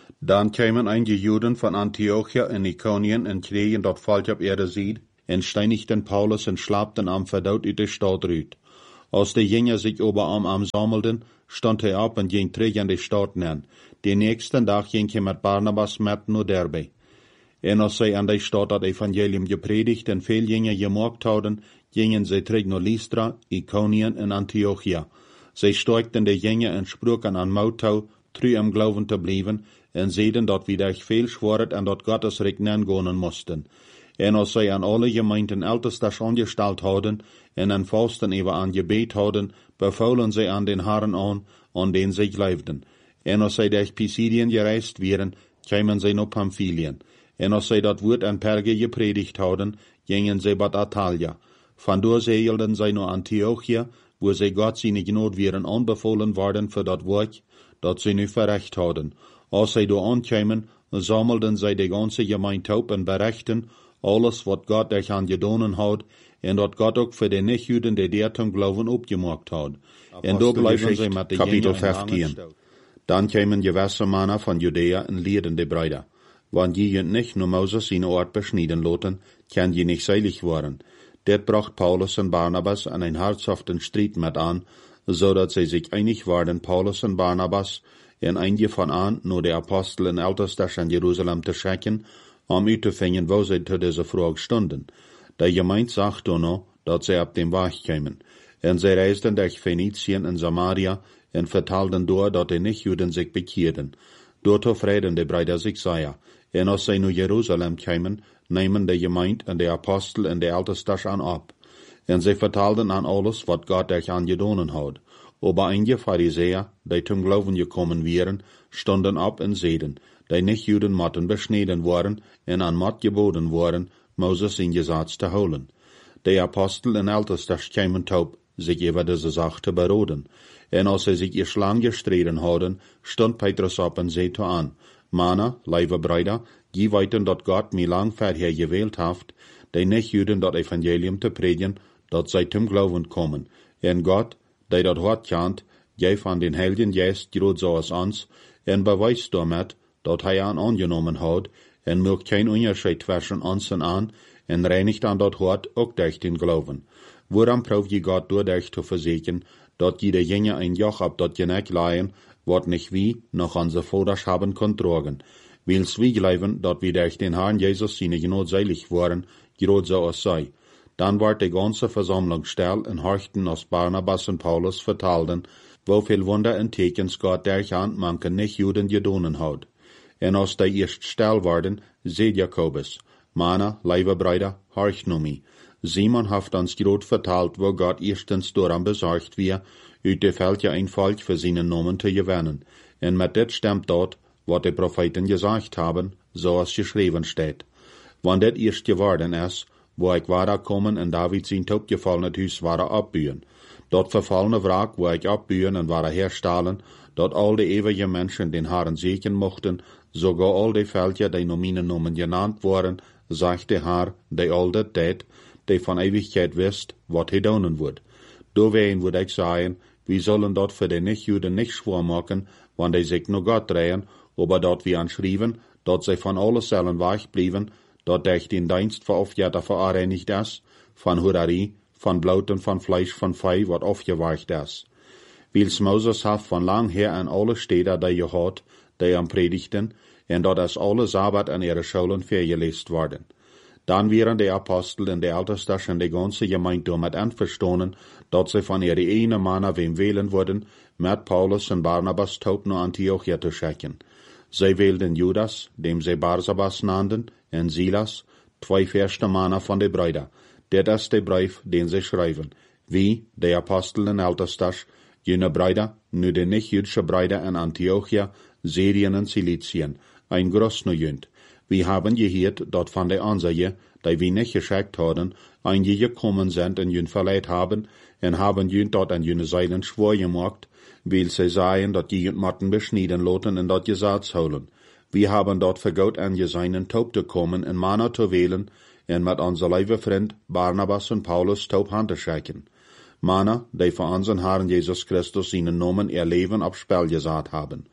Dan kwamen einige Juden von Antiochia en Ikonien en kregen dat volk op ihre Seite en steinigten Paulus en schlapten am verdaut uit de stad uit. Als de Jünger sich ober am sammelten, stond hij op en ging terug aan de stad neer. De nächsten dag ging hij met Barnabas met naar Derbe. En als zij aan de stad het evangelium gepredigt en veel Jünger gemaakt hadden, gingen zij terug naar Lystra, Ikonien en Antiochia. Zij steigten de Jünger en spraken aan Moutau, true am Glauben te blijven, en zeiden dat we daar veel schworet en dat Gottes Recht gonen moesten. En als zij aan alle gemeenten ältestes angesteld hadden, en aan vasten even aan gebed hadden, bevolen zij aan den Herren aan den zij geloofden. En als zij durch Pisidien gereisd waren, kwamen zij naar Pamphylien. En als zij dat woord aan Perge gepredigt hadden, gingen zij bij Atalia. Vandoor zeilden zij naar Antiochia, wo zij God zijn genade waren aanbevolen worden voor dat werk, dat zij nu verrecht hadden. Als zij door aankwamen, sammelden zij de ganze gemeente op en berichten alles wat God durch aan gedaan had, en dat God ook voor de niet-Juden de deur zum Glauben opgemaakt had. En door blijven zij met de Kapitel 15. Dan kwamen gewisse mannen van Judea en leerden de Brüder. Want je nicht nur Moses zijn Ort beschneiden laten, kan je niet seilig worden. Dit bracht Paulus en Barnabas an een hartshaften strijd met aan, zodat zij zich einig waren, Paulus en Barnabas, en einige van aan, naar de Apostel en Ältestes in Jeruzalem te schicken, om uit te vinden wo zij te deze vraag stonden. De gemeente zag toen dat zij op dem weg kwamen, en zij reisden durch Phoeniciën en Samaria, en vertelden door dat de niet-Juden zich bekeerden. Door tevreden de Brüder zich zeiden, en als zij naar Jeruzalem kwamen, nemen de gemeente en de Apostel en de Ältestes aan op. En zij vertelden aan alles wat God durch aan gedaan had. Aber einige Pharisäer, die zum Glauben gekommen waren, stonden op en zeiden, die nicht-Juden mochten beschneden worden en aan Mord geboden worden, Moses in Gesetz te houden. De Apostel en Ältestes kwamen op, zich over deze zaak te beraden. En als zij zich eerst lang gestreden hadden, stond Petrus op en zei aan, Mannen, lieve Brüder, die weten dat God mij lang verher gewählt heeft, die nicht-Juden dat evangelium te predigen, dat zij zum Glauben komen. En God, die dat hart kent, geeft aan den Heiligen Geest groot zoals ons, en bewijst daarmet, dat hij aan aangenomen had, en maakt geen onderscheid tussen ons en aan, en reinigt aan dat hart ook durch den Glauben. Waarom proef je God doordat te verzekeren, dat je de Jünger ein Joch ab dat genek leihen, wat nicht wie noch onze Vaters haben kontragen. Wils wie geloven dat we durch den Herrn Jesus seine Gnade seilig waren, groot zoals zij. Dan werd de ganze Versammlung still en horchten als Barnabas en Paulus vertelden, woveel Wunder en Tekens Gott durch aan manche nicht-Juden gedaan had. En als die eerst still werden, zei Jakobus, Mannen, lieve Brüder, horcht nu mij. Simon heeft ons groot verteld, wo Gott eerstens door hem bezorgd wie, uit de Veltje een volk voor zijn namen te gewinnen. En met dit stemt dat, wat de Propheten gezegd hebben, zoals geschreven staat. Want dit eerst geworden is, wo ik waren komen en David zijn topgefallene huis waren opbouwen. Dat verfallene wraak, wo ik opbouwen en waren herstellen, dat al de eeuwige mensen den Herren zegen mochten, sogar al de Veltje die naar mijn namen genannt worden, zegt de Herr, die al dat deed, die van eeuwigheid wist, wat hij doen wordt. Doorwegen moet ik zeggen, we zullen dat voor de nicht-Juden niet schwer maken, want die zich naar God drehen, aber dat we aanschrijven, dat zij van alle cellen wegblijven, dat durch den Dienst voor Offergaben vereinigt is, van hoererie, van blouten van Fleisch van Vee wat aufgeweicht is. Wils Moses heeft van lang her aan alle steden die gehad, die am predigten, en dat is alle Sabbat aan ihre Schulen vergeleest worden. Dan waren de Apostel en de Ältestes en de ganze Gemeinde damit einverstanden, dat zij van ihre ene Männer wem wählen worden, met Paulus en Barnabas taub naar Antiochia te schicken. Zij wählten Judas, dem zij Barsabas nannten, en Silas, twee verste Männer van de Brüder. Dit is de brief den zij schrijven. Wie, de Apostel en Ältestes, jene Brüder, nu de nicht-Jüdische Brüder in Antiochia, Syrien en Ciliciën, ein Gruß nu junt. We hebben gehoord dat van de Ansaje, die we niet geschickt hadden, einige gekommen sind en jun verleid haben, en hebben jun dat aan june zeilen schwor gemacht, weil zij zeiden dat je mochten beschneiden laten en dat Gesetz houden. We hebben dat vergoed aan je seinen taub te komen en Männer te wählen, en met onze lieve vriend Barnabas en Paulus taub hand te schicken. Männer, die voor onze Herrn Jesus Christus seinen Namen ihr Leben aufs Spiel gesetzt haben.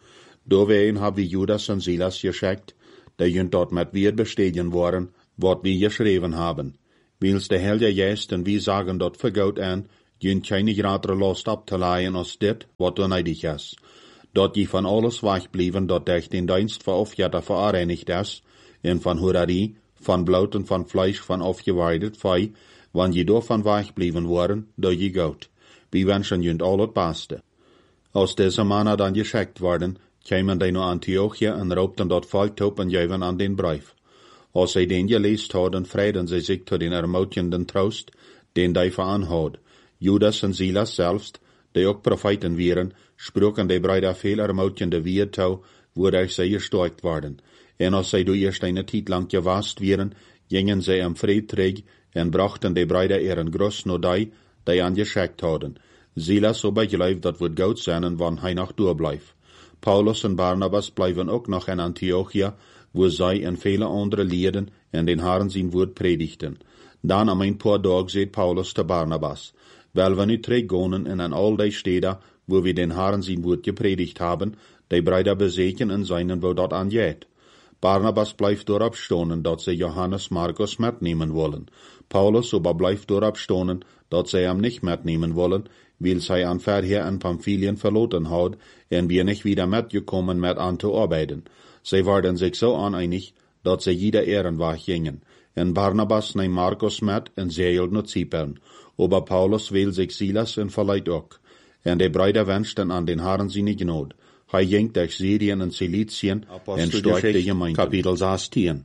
Doorheen hebben we Judas en Silas geschickt, die junt dort met weer besteden worden, wat we geschreven hebben. Wils de Heilige Geest en wie sagen dort vergoed aan, junt keine grotere last op te leien als dit, wat oneidig is. Dat je van alles wegblijven, dat durch den Dienst van Ofjata vereinigt is, en van Hurarie, van bloed en van Fleisch van aufgeweidet vee, wanneer je daarvan wegblijven worden, dat je goed. We wensen junt al het beste. Als deze mannen dan geschickt worden, kwamen die naar Antiochia en roepten dat volk op en geven aan den brief. Als zij den geleest hadden, vreden zij zich tot den ermutigenden troost, den die veranhoud. Judas en Silas zelfs, die ook profeten waren, spraken die bruiden veel ermutigende weer toe, wodurch zij gesterkt worden. En als zij door eerst een tijd lang gewast waren, gingen zij am vrede terug en brachten die bruiden ihren Gruß naar die aan geschickt hadden. Silas aber geloof dat wordt goed zijn, wanneer hij nog doorblijft. Paulus en Barnabas blijven ook nog in Antiochia, wo zij en vele andere leden en den Herren zijn woord predigten. Dan am een paar dagen zei Paulus te Barnabas, wel we nu teruggaan en aan al die steden, wo we den Herren zijn woord gepredigt hebben, die bruiden bezeken en zijn wo dat aangeht. Barnabas blijft daarop stonen dat zij Johannes Markus metnemen willen. Paulus aber blijft daarop stonen dat zij hem niet metnemen willen, weil zij aan verheer en Pamphylien verloten had en wir nicht wieder metgekommen met aan te arbeiden. Zij waren zich zo aaneinig dat zij jeder ehrenweg gingen. En Barnabas neemt Markus met en zeilt naar Zypern. Aber Paulus wil zich Silas en verleidt ook. En de bruiden wensten aan den Herren zijn genade. Hij ging durch Syrien en Ciliciën en sterkte de gemeente. Kapitel 16.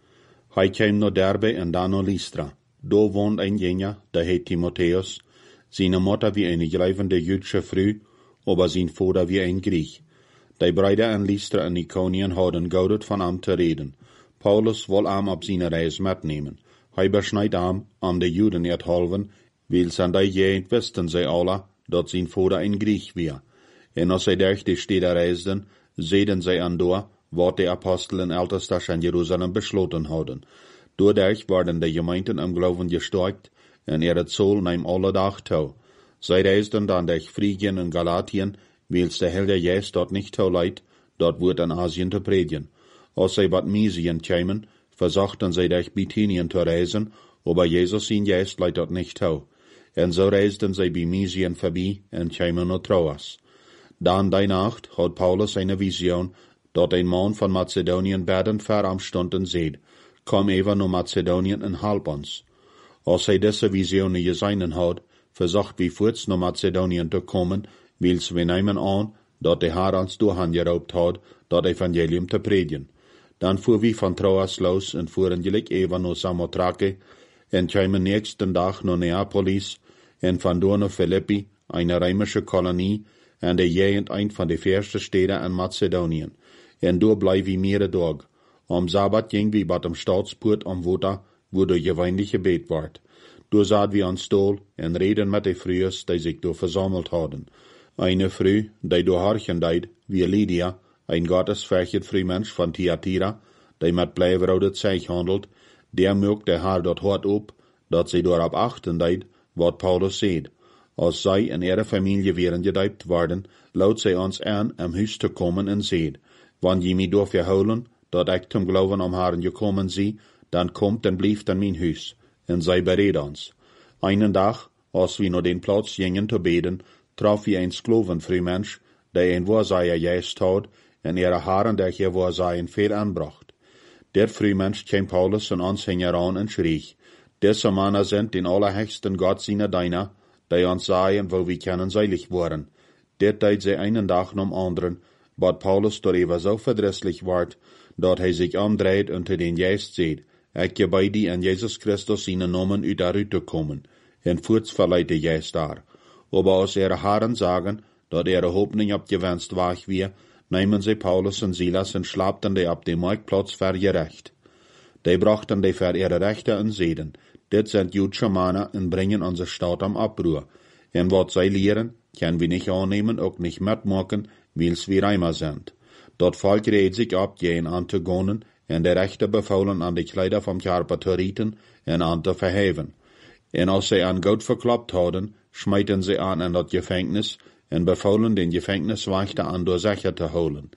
Hij kwam naar Derbe en dan naar Lystra. Daar woont een jongen, die heet Timotheus. Zijn moeder wie een gelijvende Jüdische vrouw, aber zijn vader wie een Griech. Die bruiden en Lystra en Iconien hadden goudet van hem te reden. Paulus wil hem op zijn reis metnemen. Hij besnijdt hem om de Juden het halven, weil zijn die gegend wisten zij alle, dat zijn vader een Griech was. En als zij durch de steden reisden, zeiden zij aan door, wat de apostelen ältesters in Jeruzalem besloten hadden. Doordat werden de gemeenten im Glauben gestärkt, en ihre Zahl nahm alle Tag toe. Zij reisden dan durch Phrygien en Galatien, wils de Heilige Geest dort nicht toeleit, dort wordt in Asien te predigen. Als zij wat Mysien kwamen, versuchten zij durch Bithynien te reisen, aber Jesus zijn Geest leidt dort nicht toe. En zo reisden zij bij Mysien voorbij en kwamen naar Troas. Dan die Nacht had Paulus eine Vision, dat een man van Macedonien bedend ver am stond en zeid, kom even naar Macedonien en help ons. Als hij deze vision gezien had, verzocht wie voorts naar Macedonien te komen, wils we nemen aan, dat de Heer ons doorgeroept had, dat evangelium te predigen. Dan voer we van Troas los en voeren gelijk even naar Samothrake, en kwamen nächsten dag naar Neapolis, en vandoor naar Philippi, eine römische Kolonie, en de gegend een van de verste steden in Macedonien. En door bleef we meerdere dagen. Am Sabbat ging we bij de Staatspoort am Water, wo de gewöhnlich gebet wordt. Door zaten we aan stoel en reden met de vrouwen die zich door verzameld hadden. Eine vrouw, die door harchen deed, wie Lydia, een gottesvergert vrouwmensch van Thyatira, die met blijverhouden zeeg handelt, der merkte haar dat hart op, dat zij daarop achten deed, wat Paulus zei. Als zij en ihre familie wären gedeibt worden, laat zij ons aan am huis te komen en zei, wanneer je mij door verholen, dat ik zum Glauben am Herrn gekommen zie, dan komt en blijft in mijn huis, en zij beredt ons. Einen dag, als we naar den Platz gingen te beden, traf we een Sklovenvrouwmensch, die een Wahrsager geest had, en ihre Haaren durch ihr Wahrsagen veel aanbracht. Der Vrouwmensch kwam Paulus en ons aan en schrie, deze mannen sind den allerhöchsten Gott seiner Deiner, die ons sagen, wo wir können seilig worden. Dit deed zij einen dag nom anderen, wat Paulus darüber so verdrießlich ward, dat hij zich omdreht und te den Geist zeid, ik gebei die an Jesus Christus seine Namen uit daaruit te komen, en voorts verleiht de Geist daar. Aber als ihre Herren sagen, dat ihre Hoffnung abgewenst war wie, nehmen sie Paulus und Silas und schlappten die ab dem Marktplatz für ihr Recht. Die brachten die für ihre Rechte und Seden, dit sind jüdische Männer und bringen unsere Stadt am Abruhr. En wat zij lehren, können wir nicht annehmen, auch nicht mitmachen, wils wir Reimer sind. Dort Volk redet sich ab, gehen Antigonen, en de Rechte bevolen an die Kleider vom Körper zu rieten en an te verheven. En als sie an Gott verkloppt hadden, schmeiten sie an in dat Gefängnis en bevolen den Gefängniswächter an door Sache te holen.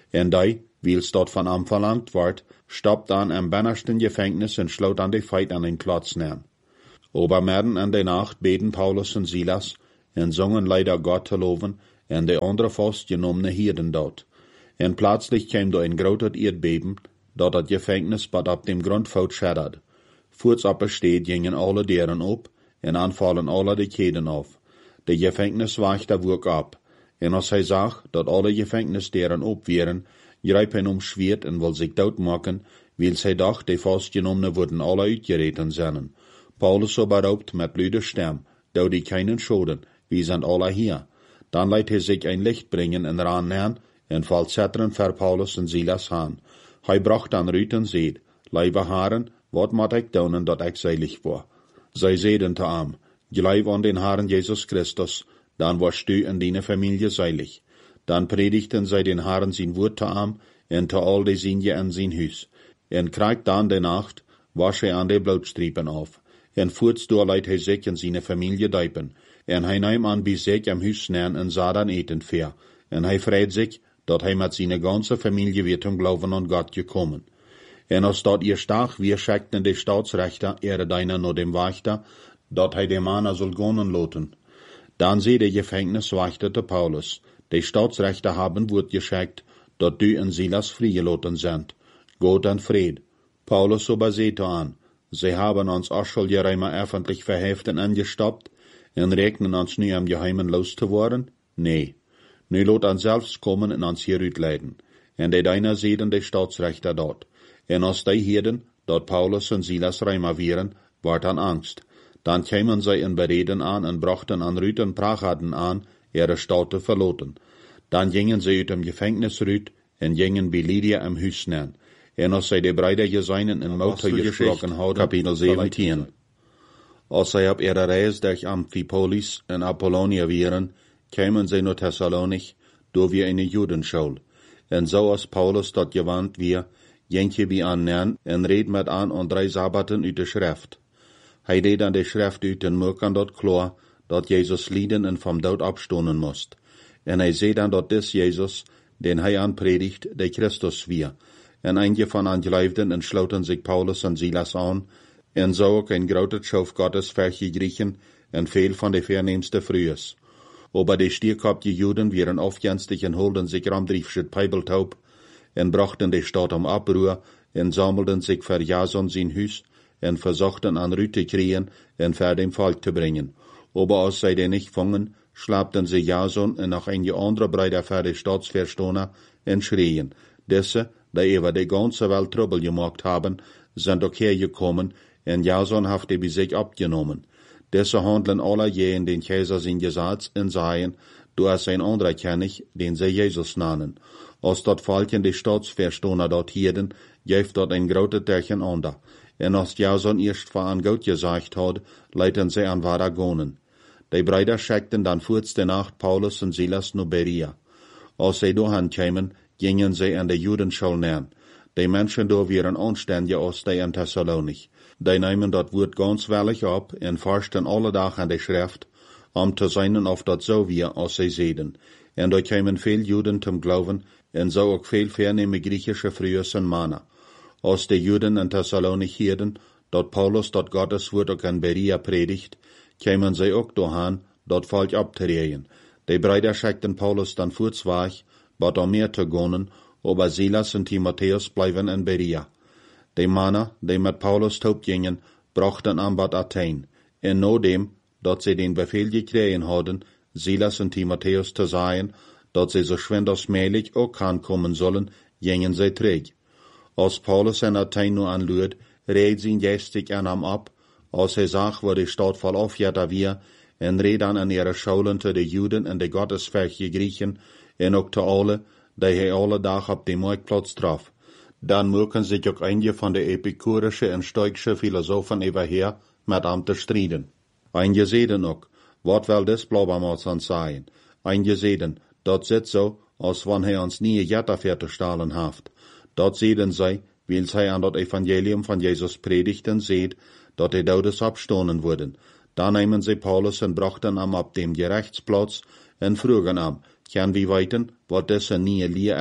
En die, wie's dort von am verlangt wordt, stopt dan am bannersten Gefängnis en sloot an de Feit an den Klotz neer. Obermidden an de Nacht beten Paulus en Silas en zongen leider Gott te loven en de andere vastgenommene Hirden dort. En plötzlich kwam door een groot Erdbeben, dat het Gefängnis bad op dem Grund fout scheddert. Voorts op steed gingen alle deuren op en aanvallen alle de keden af. De Gefängniswachter woek op, en als hij zag dat alle Gefängnisdeuren op waren, greep hij Schwert en wil zich doodmaken, wils hij dacht, de vastgenommene worden alle uitgereten zijn. Paulus aber roept met luide stem, doe die keinen Schoden, wie zijn alle hier. Dan leidt hij zich een licht brengen en eraan neer, en valt zetteren voor Paulus en Silas aan. Hij bracht dan Ruut en zeed, lieve haren, wat moet ik doen dat ik zeilig word? Zij zeiden te hem, geloof aan den Herrn Jesus Christus, dan warst du en deine Familie zeilig. Dan predigten zij den Herrn zijn woord te hem, en te al de zienje en zijn huis. En krijgt dan de nacht, was hij aan de bloedstriepen af. En voorts door leidt hij zich en zijn familie duipen. En hij neemt aan bij zich am huis neer en zat dan eten ver. En hij vreet zich, dat hij met zijn ganze familie weer zum Glauben an Gott gekommen. En als dat ihr stach, wir schickten de Staatsrechter ihre deiner nur dem Wächter, dat hij de Mann soll gonen loten. Dan zei de Gefängniswächter te Paulus, de Staatsrechter haben wordt geschickt, dat du en Silas vrijgeloten sind. Gott en Fried. Paulus aber sagte an, sie haben uns auch schon einmal öffentlich verheften angestoppt en rekenen uns nu am Geheimen loszuworden? Nee. Nu lot ons zelfs komen en ons hieruit leiden. En de deiner zeiden de Staatsrechter dort. En als die hielden, dat Paulus en Silas reimer wieren, ward an Angst. Dan kwamen zij in bereden aan en brachten an Ruut en Prachaden aan, ihre Stadt te verloten. Dan gingen zij uit dem Gefängnis Ruut en gingen bij Lydia am Huis neer. En als zij de Brüder geseinen in Motor gesprochen hadden, Kapitel 17. Als zij op ihre reis durch Amphipolis en Apollonia wieren, kwamen zij naar Thessalonich, door weer eine Judenschule. En zo als Paulus dat gewand weer, ging je bij aan neer en reed met aan 3 Sabbaten uit de Schrift. Hij deed aan de Schrift uit en maak aan dat klaar, dat Jezus lijden en van dood opstonen moest. En hij zei dan dat dis Jezus, den hij aanpredigt, de Christus weer. En einige van aangeloofden en sloten zich Paulus en Silas aan, en zo ook een grote schoof Gottes vergegrichen en veel van de verneemste Frühes. Aber de stierkopje Juden waren aufgenstig en holden zich ramdriefschet Peibeltaub, en brachten de Stadt om Abruhr, en sammelden zich voor Jason zijn huis, en verzochten an Ruut te kriegen en voor dem Volk te brengen. Aber als zij den nicht vangen, schlapten sie Jason en nog einige andere Brüder voor de Staatsverstoner en schrien. Diese, die über de ganze Welt Trouble gemacht haben, sind ook hergekommen, en Jason heeft die bij zich opgenomen. Diese handeln alle je in den Kaiser zijn Gesetz en zeien, du hast ein anderer König, den sie Jesus nannen. Als dat Volk in de Staatsverstoner dort hielden, geeft dat een grote durcheinander. En als Jason eerst van Gott gesagt had, leiten sie an Varagonen. Die Brüder schickten dann voorts de Nacht Paulus en Silas naar Berea. Als sie doorheen kwamen, gingen sie an de Judenschule neer. Die Menschen daar waren anständiger als die in Thessalonich. Die nemen dat woord ganz wellig op en forschten alle dag aan de Schrift, om te zijn of dat zo weer als zij zeiden. En daar kwamen veel Juden zum Glauben, en zo ook veel vernehme Griechische Frühes en Mannen. Als de Juden in Thessalonich hielden, dat Paulus dat Gottes woord ook in Berea predigt, kwamen zij ook doorheen, dat volk op te reden. De Brüder schickten Paulus dan voorts weg, wat om meer te gonen, aber Silas en Timotheus blijven in Berea. De Mannen, die met Paulus taub gingen, brachten aan Bad Athen. En nadem, dat ze den Befehl gekregen hadden, Silas en Timotheus te zeggen, dat ze zo schwind als möglich ook aankomen zullen, gingen zij terug. Als Paulus in Athen nu aanluid, reed zijn gestig aan hem op, als hij zag waar de stad vol afjatter weer, en reed dan aan ihre schuilen te de Juden en de Gottesverge Griechen, en ook te alle, die hij alle dag op de marktplatz traf. Dan mögen sich ook einige van de epikurische en stoikische Philosophen überher met hem te strijden. Einige zeiden ook, wat wil des Blaubermals aan zijn? Einige zeiden, dat zit zo, als wanneer hij ons nie Jetter te stalen heeft. Dat zeiden zij, wils hij aan dat Evangelium van Jezus predigten zeed, dat de Dodes abstonen worden. Dan nemen sie Paulus en brachten hem op dem Gerechtsplatz en vroegen hem, kan wie weten, wat deze nieuwe leer is,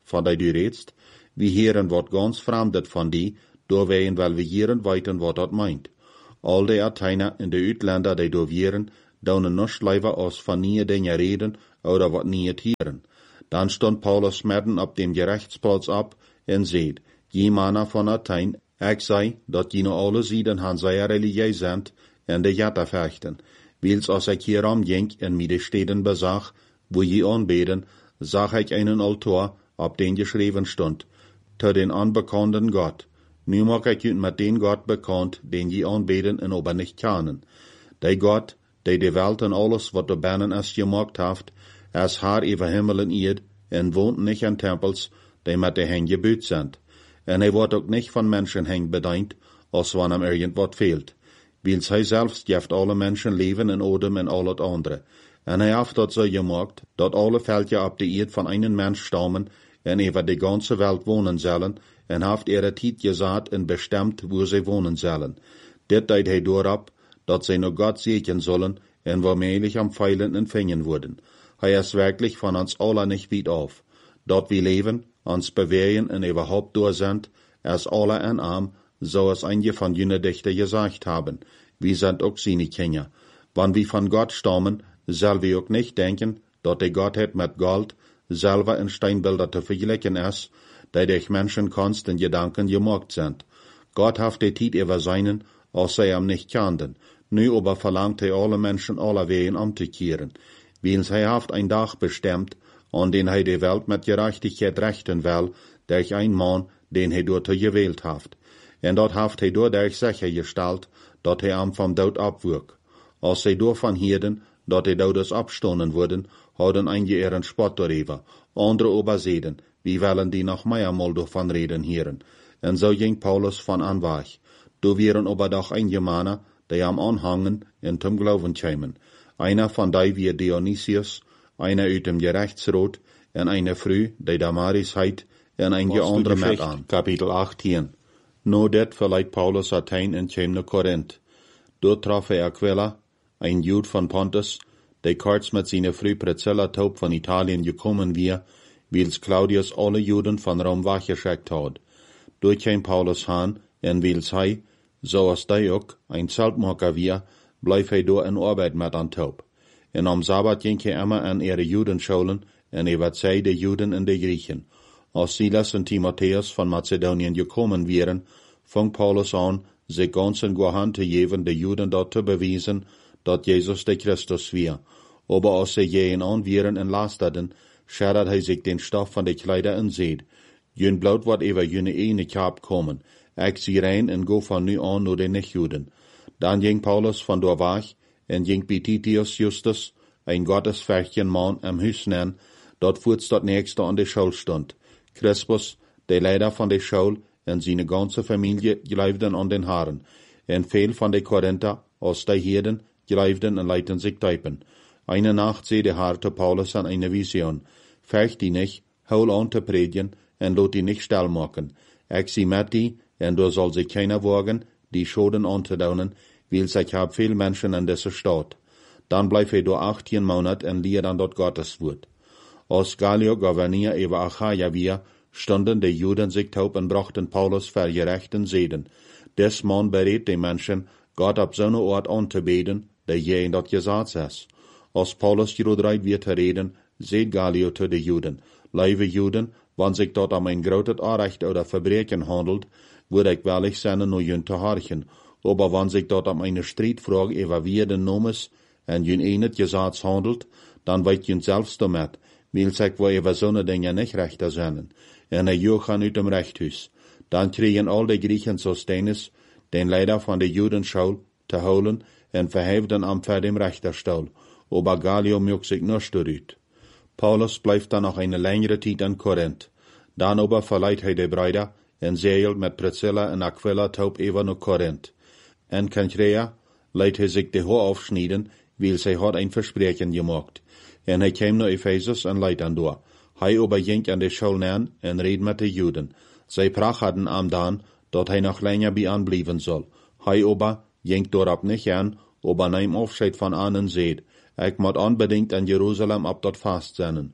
van die du redst, wie heren wat ganz fremdet van die, door wij wel we heren weten wat dat meint. Al die Athener in de uitländer die door wieren, daunen nichts liever als van nieuwe dingen reden, oder wat niet heren. Dan stond Paulus midden op dem gerechtsplaats op, en zeid, je mannen van Athen, ik zei, dat je nou alle zieden han zij religieus zijn, en de jatta vechten. Wils als ik hierom ging en mij de steden bezag, wo je aanbeden, zag ik einen altaar, op den geschreven stond, te den onbekannten Gott. Nu mag ik u met den Gott bekend, den je aanbeden en aber nicht kennen. Die Gott, die de Welt en alles wat er binnen is gemaakt heeft, is haar over Himmel en Erd, en woont nicht in Tempels, die met de hen gebouwd zijn. En hij wordt ook nicht van mensen hen bediend, als wanneer hem irgendwat fehlt. Wils hij zelfs geeft alle mensen leven en odem en al het andere. En hij heeft dat zo gemaakt, dat alle Völker op de Erd van einen Mensch stammen, en over de ganze Welt wonen zullen, en heeft ihre tijd gezaad en bestemd, wo ze wonen zullen. Dit deed hij doorop, dat zij nog God zegen zullen, en waarmeilig am Pfeilen empfangen worden. Hij is werkelijk van ons allen nicht weit af. Dat we leven, ons bewegen en überhaupt door zijn, is alle en arm, zoals einige van jene Dichter gesagt haben. Wir sind auch seine Kinder. Wann wir von Gott stammen, sollen wir auch nicht denken, dass die Gottheit mit Gold selber in Steinbilder zu vergleichen ist, die durch Menschenkunst in Gedanken gemacht sind. Gott hat die Zeit über seinen, als sie ihm nicht kannten. Nu aber verlangt er alle Menschen aller Wegen umzukehren. Wiens hij heeft ein Tag bestimmt, an den hij de Welt mit Gerechtigkeit rechten will, durch ein Mann, den hij dort gewählt heeft. En dat heeft hij dadurch sichergestellt, dat hij am vom Dood abwürg. Als zij daarvan hielden, dat de Doders abstonden worden, hadden einige ihren Spott darüber, andere aber zeiden, wie willen die noch meiermal davon reden hieren. En so ging Paulus von an weg. Du wären aber doch einige Männer, die am Anhangen in zum Glauben kämen. Einer von die wie Dionysius, einer uit dem Gerechtsrat, en eine Frau, die Damaris heit, en einige andere mit an. Kapitel 18. No det verleiht Paulus Athen en käm naar Korinth. Dort traf Aquila, ein Jude von Pontus, der kurz mit seiner Frau Priscilla Taub von Italien gekommen wir, wils Claudius alle Juden von Rom weggeschickt hat. Dort käm Paulus han, en wils hij, zoals die ook, ein Zeltmaker wir, bleef hij door in Arbeit met an Taub. En am Sabbat ging hij immer an ihre Judenschulen, en überzei de Juden en de Griechen. Als Silas und Timotheus von Mazedonien gekommen wären, fing Paulus an, sich ganz in Hand zu geben, de Juden dort zu beweisen, dat Jesus de Christus wir. Aber als sie jenen an wären en lasterten, schert hij sich den Stoff von de Kleider en seed. Jün Blut wat über jene eine Kap kommen. Ik zie rein en go van nu an nur de Nicht-Juden. Dan ging Paulus von dort weg, en ging bij Titius Justus, ein gottesfürchtigen Mann am Hüsnen, dort voets dat nächste an de Schule stond. Crispus, der Leiter von der Schule, en seine ganze Familie geleifden an den Haaren, en veel van de Korinther, als die Heden, geleifden en leiten sich typen. Eine Nacht seh der harte Paulus an eine Vision. Fürcht die nicht, hol an te predigen, en lot die nicht still machen. Ich sie mit die, en du soll sich keiner wagen, die Schoden anzudaunen, weil sich hab viel Menschen in dieser Stadt. Dann bleib do 18 Monate en leer an dort Gottes Wort. Als Gallio Gouverneur über Achaia wir, stunden die Juden sich taub und brachten Paulus für gerechten Seden. Des Mann berät die Menschen, Gott ab so einer Ort anzubeten, der je in dat gesagt ist. Als Paulus hierover wird te reden, seht Gallio zu den Juden. Lieve Juden, wann sich dort um ein großes Unrecht oder Verbrechen handelt, würde ich willig sein, nur jün zu horchen. Aber wann sich dort um eine Streitfrage über wie den Nomes en jün enet Gesetz handelt, dann weet jün selbst damit, weil sich wo über so eine Dinge nicht rechter sind. En jochen uit dem Rechthuis. Dan kriegen all die Griechen Sostenes, den Leiter von der Judenschule, te holen en verheften am vor dem Richterstuhl. Aber Gallio mögt sich nicht eruit. Paulus bleibt dann noch eine längere Zeit in Korinth. Dann aber verleiht hij de Brüder en zeilt mit Priscilla en Aquila taub über nach Korinth. En Cenchrea leidt hij sich de Haar aufschneiden, weil sie hat ein Versprechen gemacht. En hij käm naar Ephesus en leidt an door. Hij aber ging an de Schule nähen en red mit de Juden. Zij prachten am dan, dat hij nog länger bij anbleiben soll. Hij aber ging dorop nicht an, aber neem Aufscheid von ahnen seht. Ik moet unbedingt in Jerusalem ab dort fast zijn.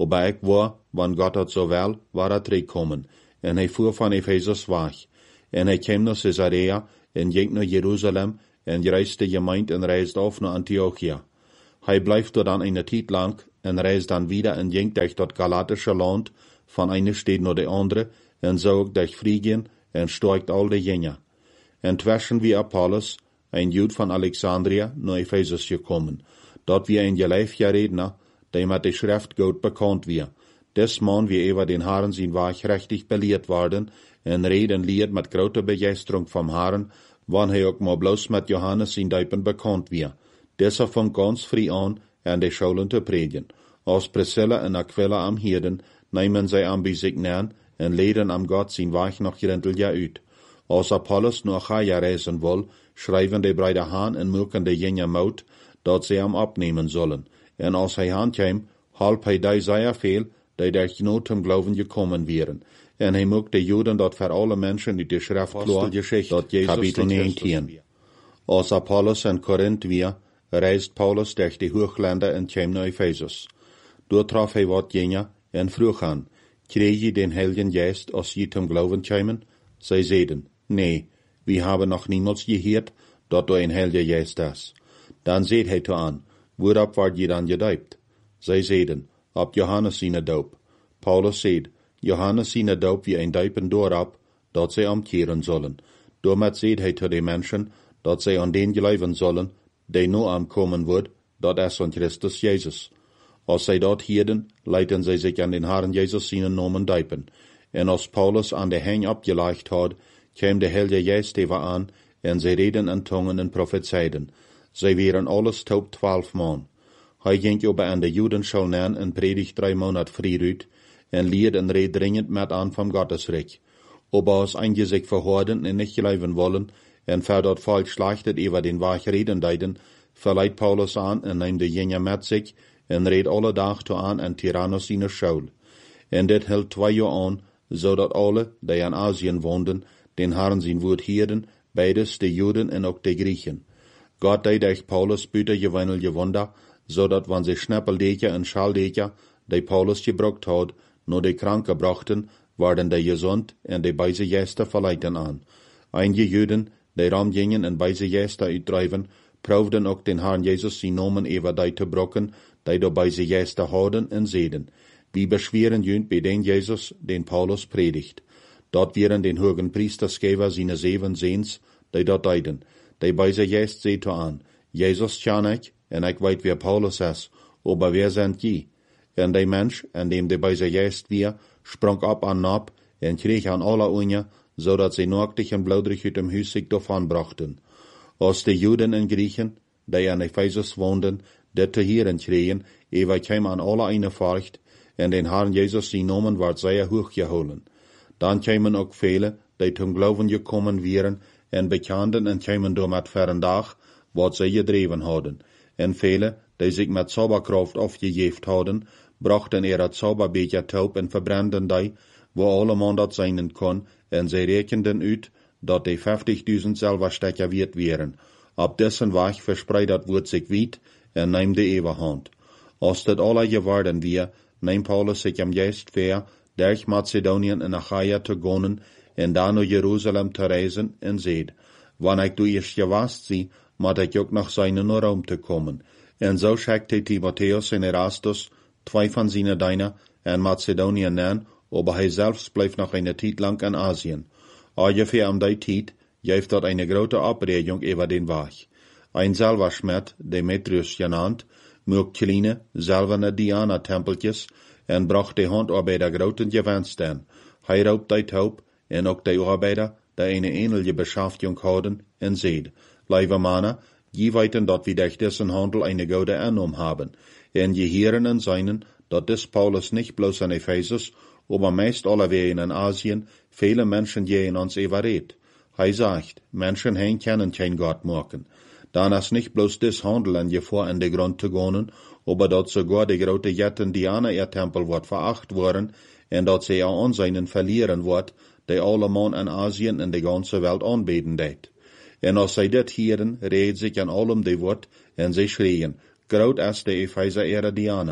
aber ik war, wann Gott het zo wel, war teruggekommen, en hij fuhr van Ephesus weg, en hij kwam naar Caesarea, en ging naar Jeruzalem, en reisde gemeint en reisde auf naar Antiochia. Hij blijft dort dan een tijd lang, en reist dan wieder en ging durch dat Galatische Land, van eine stad naar de andere, en zo ook durch Phrygien, en storkt al de Jünger. En twischen wie Apollos, ein Jude van Alexandria, naar Ephesus gekommen. Dort wie ein geleifter Redner, der mit der Schrift gut bekannt wir. Des Mann wie über den Herrn sein Weg richtig belehrt worden, en reden lied mit großer Begeisterung vom Herrn, wann hij ook maar bloß mit Johannes sein Deupen bekannt wir. Dieser fängt ganz früh an, an de Schulen zu predigen. Als Priscilla und Aquila am Hirden, nehmen sie am bei sich nähen, en leden am Gott sein Weg noch gründlich uit. Als Apollos nach Achaia reisen will, schreiben die Brüder Hahn en melken de Jünger Mut, dat sie am abnehmen sollen. En als hij aankwam, halp hij die sehr veel, die durch Not zum Glauben gekommen wären. En hij maakt de Juden dat voor alle mensen uit de Schrift klar, dat Jezus Kapitel 19. Als Apollos en Korinth weer, reist Paulus durch die Hochländer en kwam naar Ephesus. Dort traf hij wat Jünger en vroeg aan, kreeg je den Heiligen Geist, als je zum Glauben kwamen? Zij zeiden, nee, wir haben noch niemals gehört, dat du ein Heiliger Geist hast. Dan zeid hij toe aan, waarop word je dan gedoopt? Zij zeiden, op Johannes zijn doop. Paulus zeid, Johannes zijn doop wie een duipen doorop, dat zij omkeren zullen. Daarmee zeid hij toe de mensen, dat zij aan den geloven zullen, die nu aankomen wordt, dat is aan Christus Jezus. Als zij dat hielden, leiden zij zich aan den Herrn Jezus zijn namen duipen. En als Paulus aan de heng opgelegd had, kwam de Heilige Geest even aan, en zij reden in tongen en prophezeiden. Zij waren alles taub 12 man. Hij ging over aan de Judenschule neer en predigt 3 Monate vrieruit, en leerde en reed dringend met aan van Gottesreich. Aber als einige sich verhorden en nicht geloven wollen, en für dat falsch schlachtet über den Weg reden deiden, verleiht Paulus an en neemt de Jünger met sich, en reed alle dag toe aan en Tyrannus in Schule. En dit hield 2 jaar aan, zodat alle, die in Asien woonden, den Herrn zijn woord hielden, beides de Juden en ook de Griechen. Gott deed durch Paulus buitengewoonlijke Wunder, zodat wann sie Schnappeldeker en Schaldeker, die Paulus gebruikt had, nur de Kranken brachten, werden die gesund en de beise Gäste verleiten aan. Einige Juden, die ram gingen en beise Gäste uitdrijven, proefden ook den Herrn Jesus zijn namen over die te brokken, die de beise Gäste hadden en zeiden. Wie beschweren jünt bij den Jesus, den Paulus predigt. Dort wären den hohen Priesterschäfer seine 7 Sehns, die dort deiden. Die beise Gäste seht an, Jesus kann ich, en ich weet wer Paulus ist, aber wer sind je? En die Mensch, an dem die beise Gäste wir, sprang ab an Nab, en kreeg an alle Unja, zodat sie nacktig en bloederig uit dem Huis sich davon brachten. Als die Juden en Griechen, die an Ephesus woonden, dit te hören kregen, ewa kwam an alle eine Furcht, en den Herrn Jesus zijn Namen werd sehr hochgeholen. Dan kwamen ook vele, die zum Glauben gekommen wären, en bekenden en kwamen door met verendag, wat zij gedreven hadden. En vele, die sich met Zauberkraft aufgegeft hadden, brachten ihre Zauberbecher taub en verbranden die, wo alle man dat zijn kon, en zij rekenden uit, dat die 50.000 Silberstecker wert wären. Op dessen Weg verspreidet wordt sich weit, en neemt de Eberhand. Als dit alle geworden wir, neemt Paulus sich am Geist ver, durch Mazedonien en Achaia te gaan, en dan naar Jeruzalem te reizen, en zeid, wanneer ik doe eerst gewast zie, moet ik ook nog zijn naar Rom te komen. En zo schickte Timotheus en Erastus, 2 van zijn Diener, en Mazedonien neer, aber hij selbst blijft nog een tijd lang in Asien. Ungefähr am die tijd geeft dat eine grote Abregung über den Weg. Ein Silberschmied, Demetrius genannt, maakt kleine, silberne Diana-tempeltjes en bracht die Handarbeiter groten Gewinsten. Hij raubt die taub en ook die Arbeiter, die eine ähnliche Beschäftigung hadden, en zeid, lieve mannen, je weten dat we durch diesen Handel eine gute Annahme haben, en je hören en seinen, dat dis Paulus nicht bloß in Ephesus, aber meist allewegen in Asien viele Menschen gehen uns überredet. Hij sagt, Menschen hein können kein Gott machen. Dan is nicht bloß dis Handel in Gefahr in de Grund zu gehen, aber dat sogar de grote Jetten Diana ihr Tempel wird veracht worden, en dat sie auch Anseinen verlieren wird, die alle Mann in Asien in de ganze Welt anbeten deed. En als zij dit hieren, reed sich an allem die Wort, en sie schrien, groot is de Epheser ihre Diana.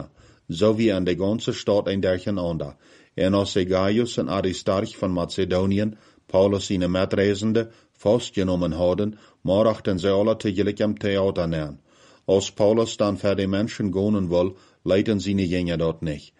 so wie an der ganzen Stadt ein durcheinander. En als sie Gaius und Aristarch von Mazedonien, Paulus seine Mitreisende, festgenommen hadden, machten sie alle tegelijk am Theater nähen. Als Paulus dann für die Menschen gehen will, leiten seine Jünger dort nicht.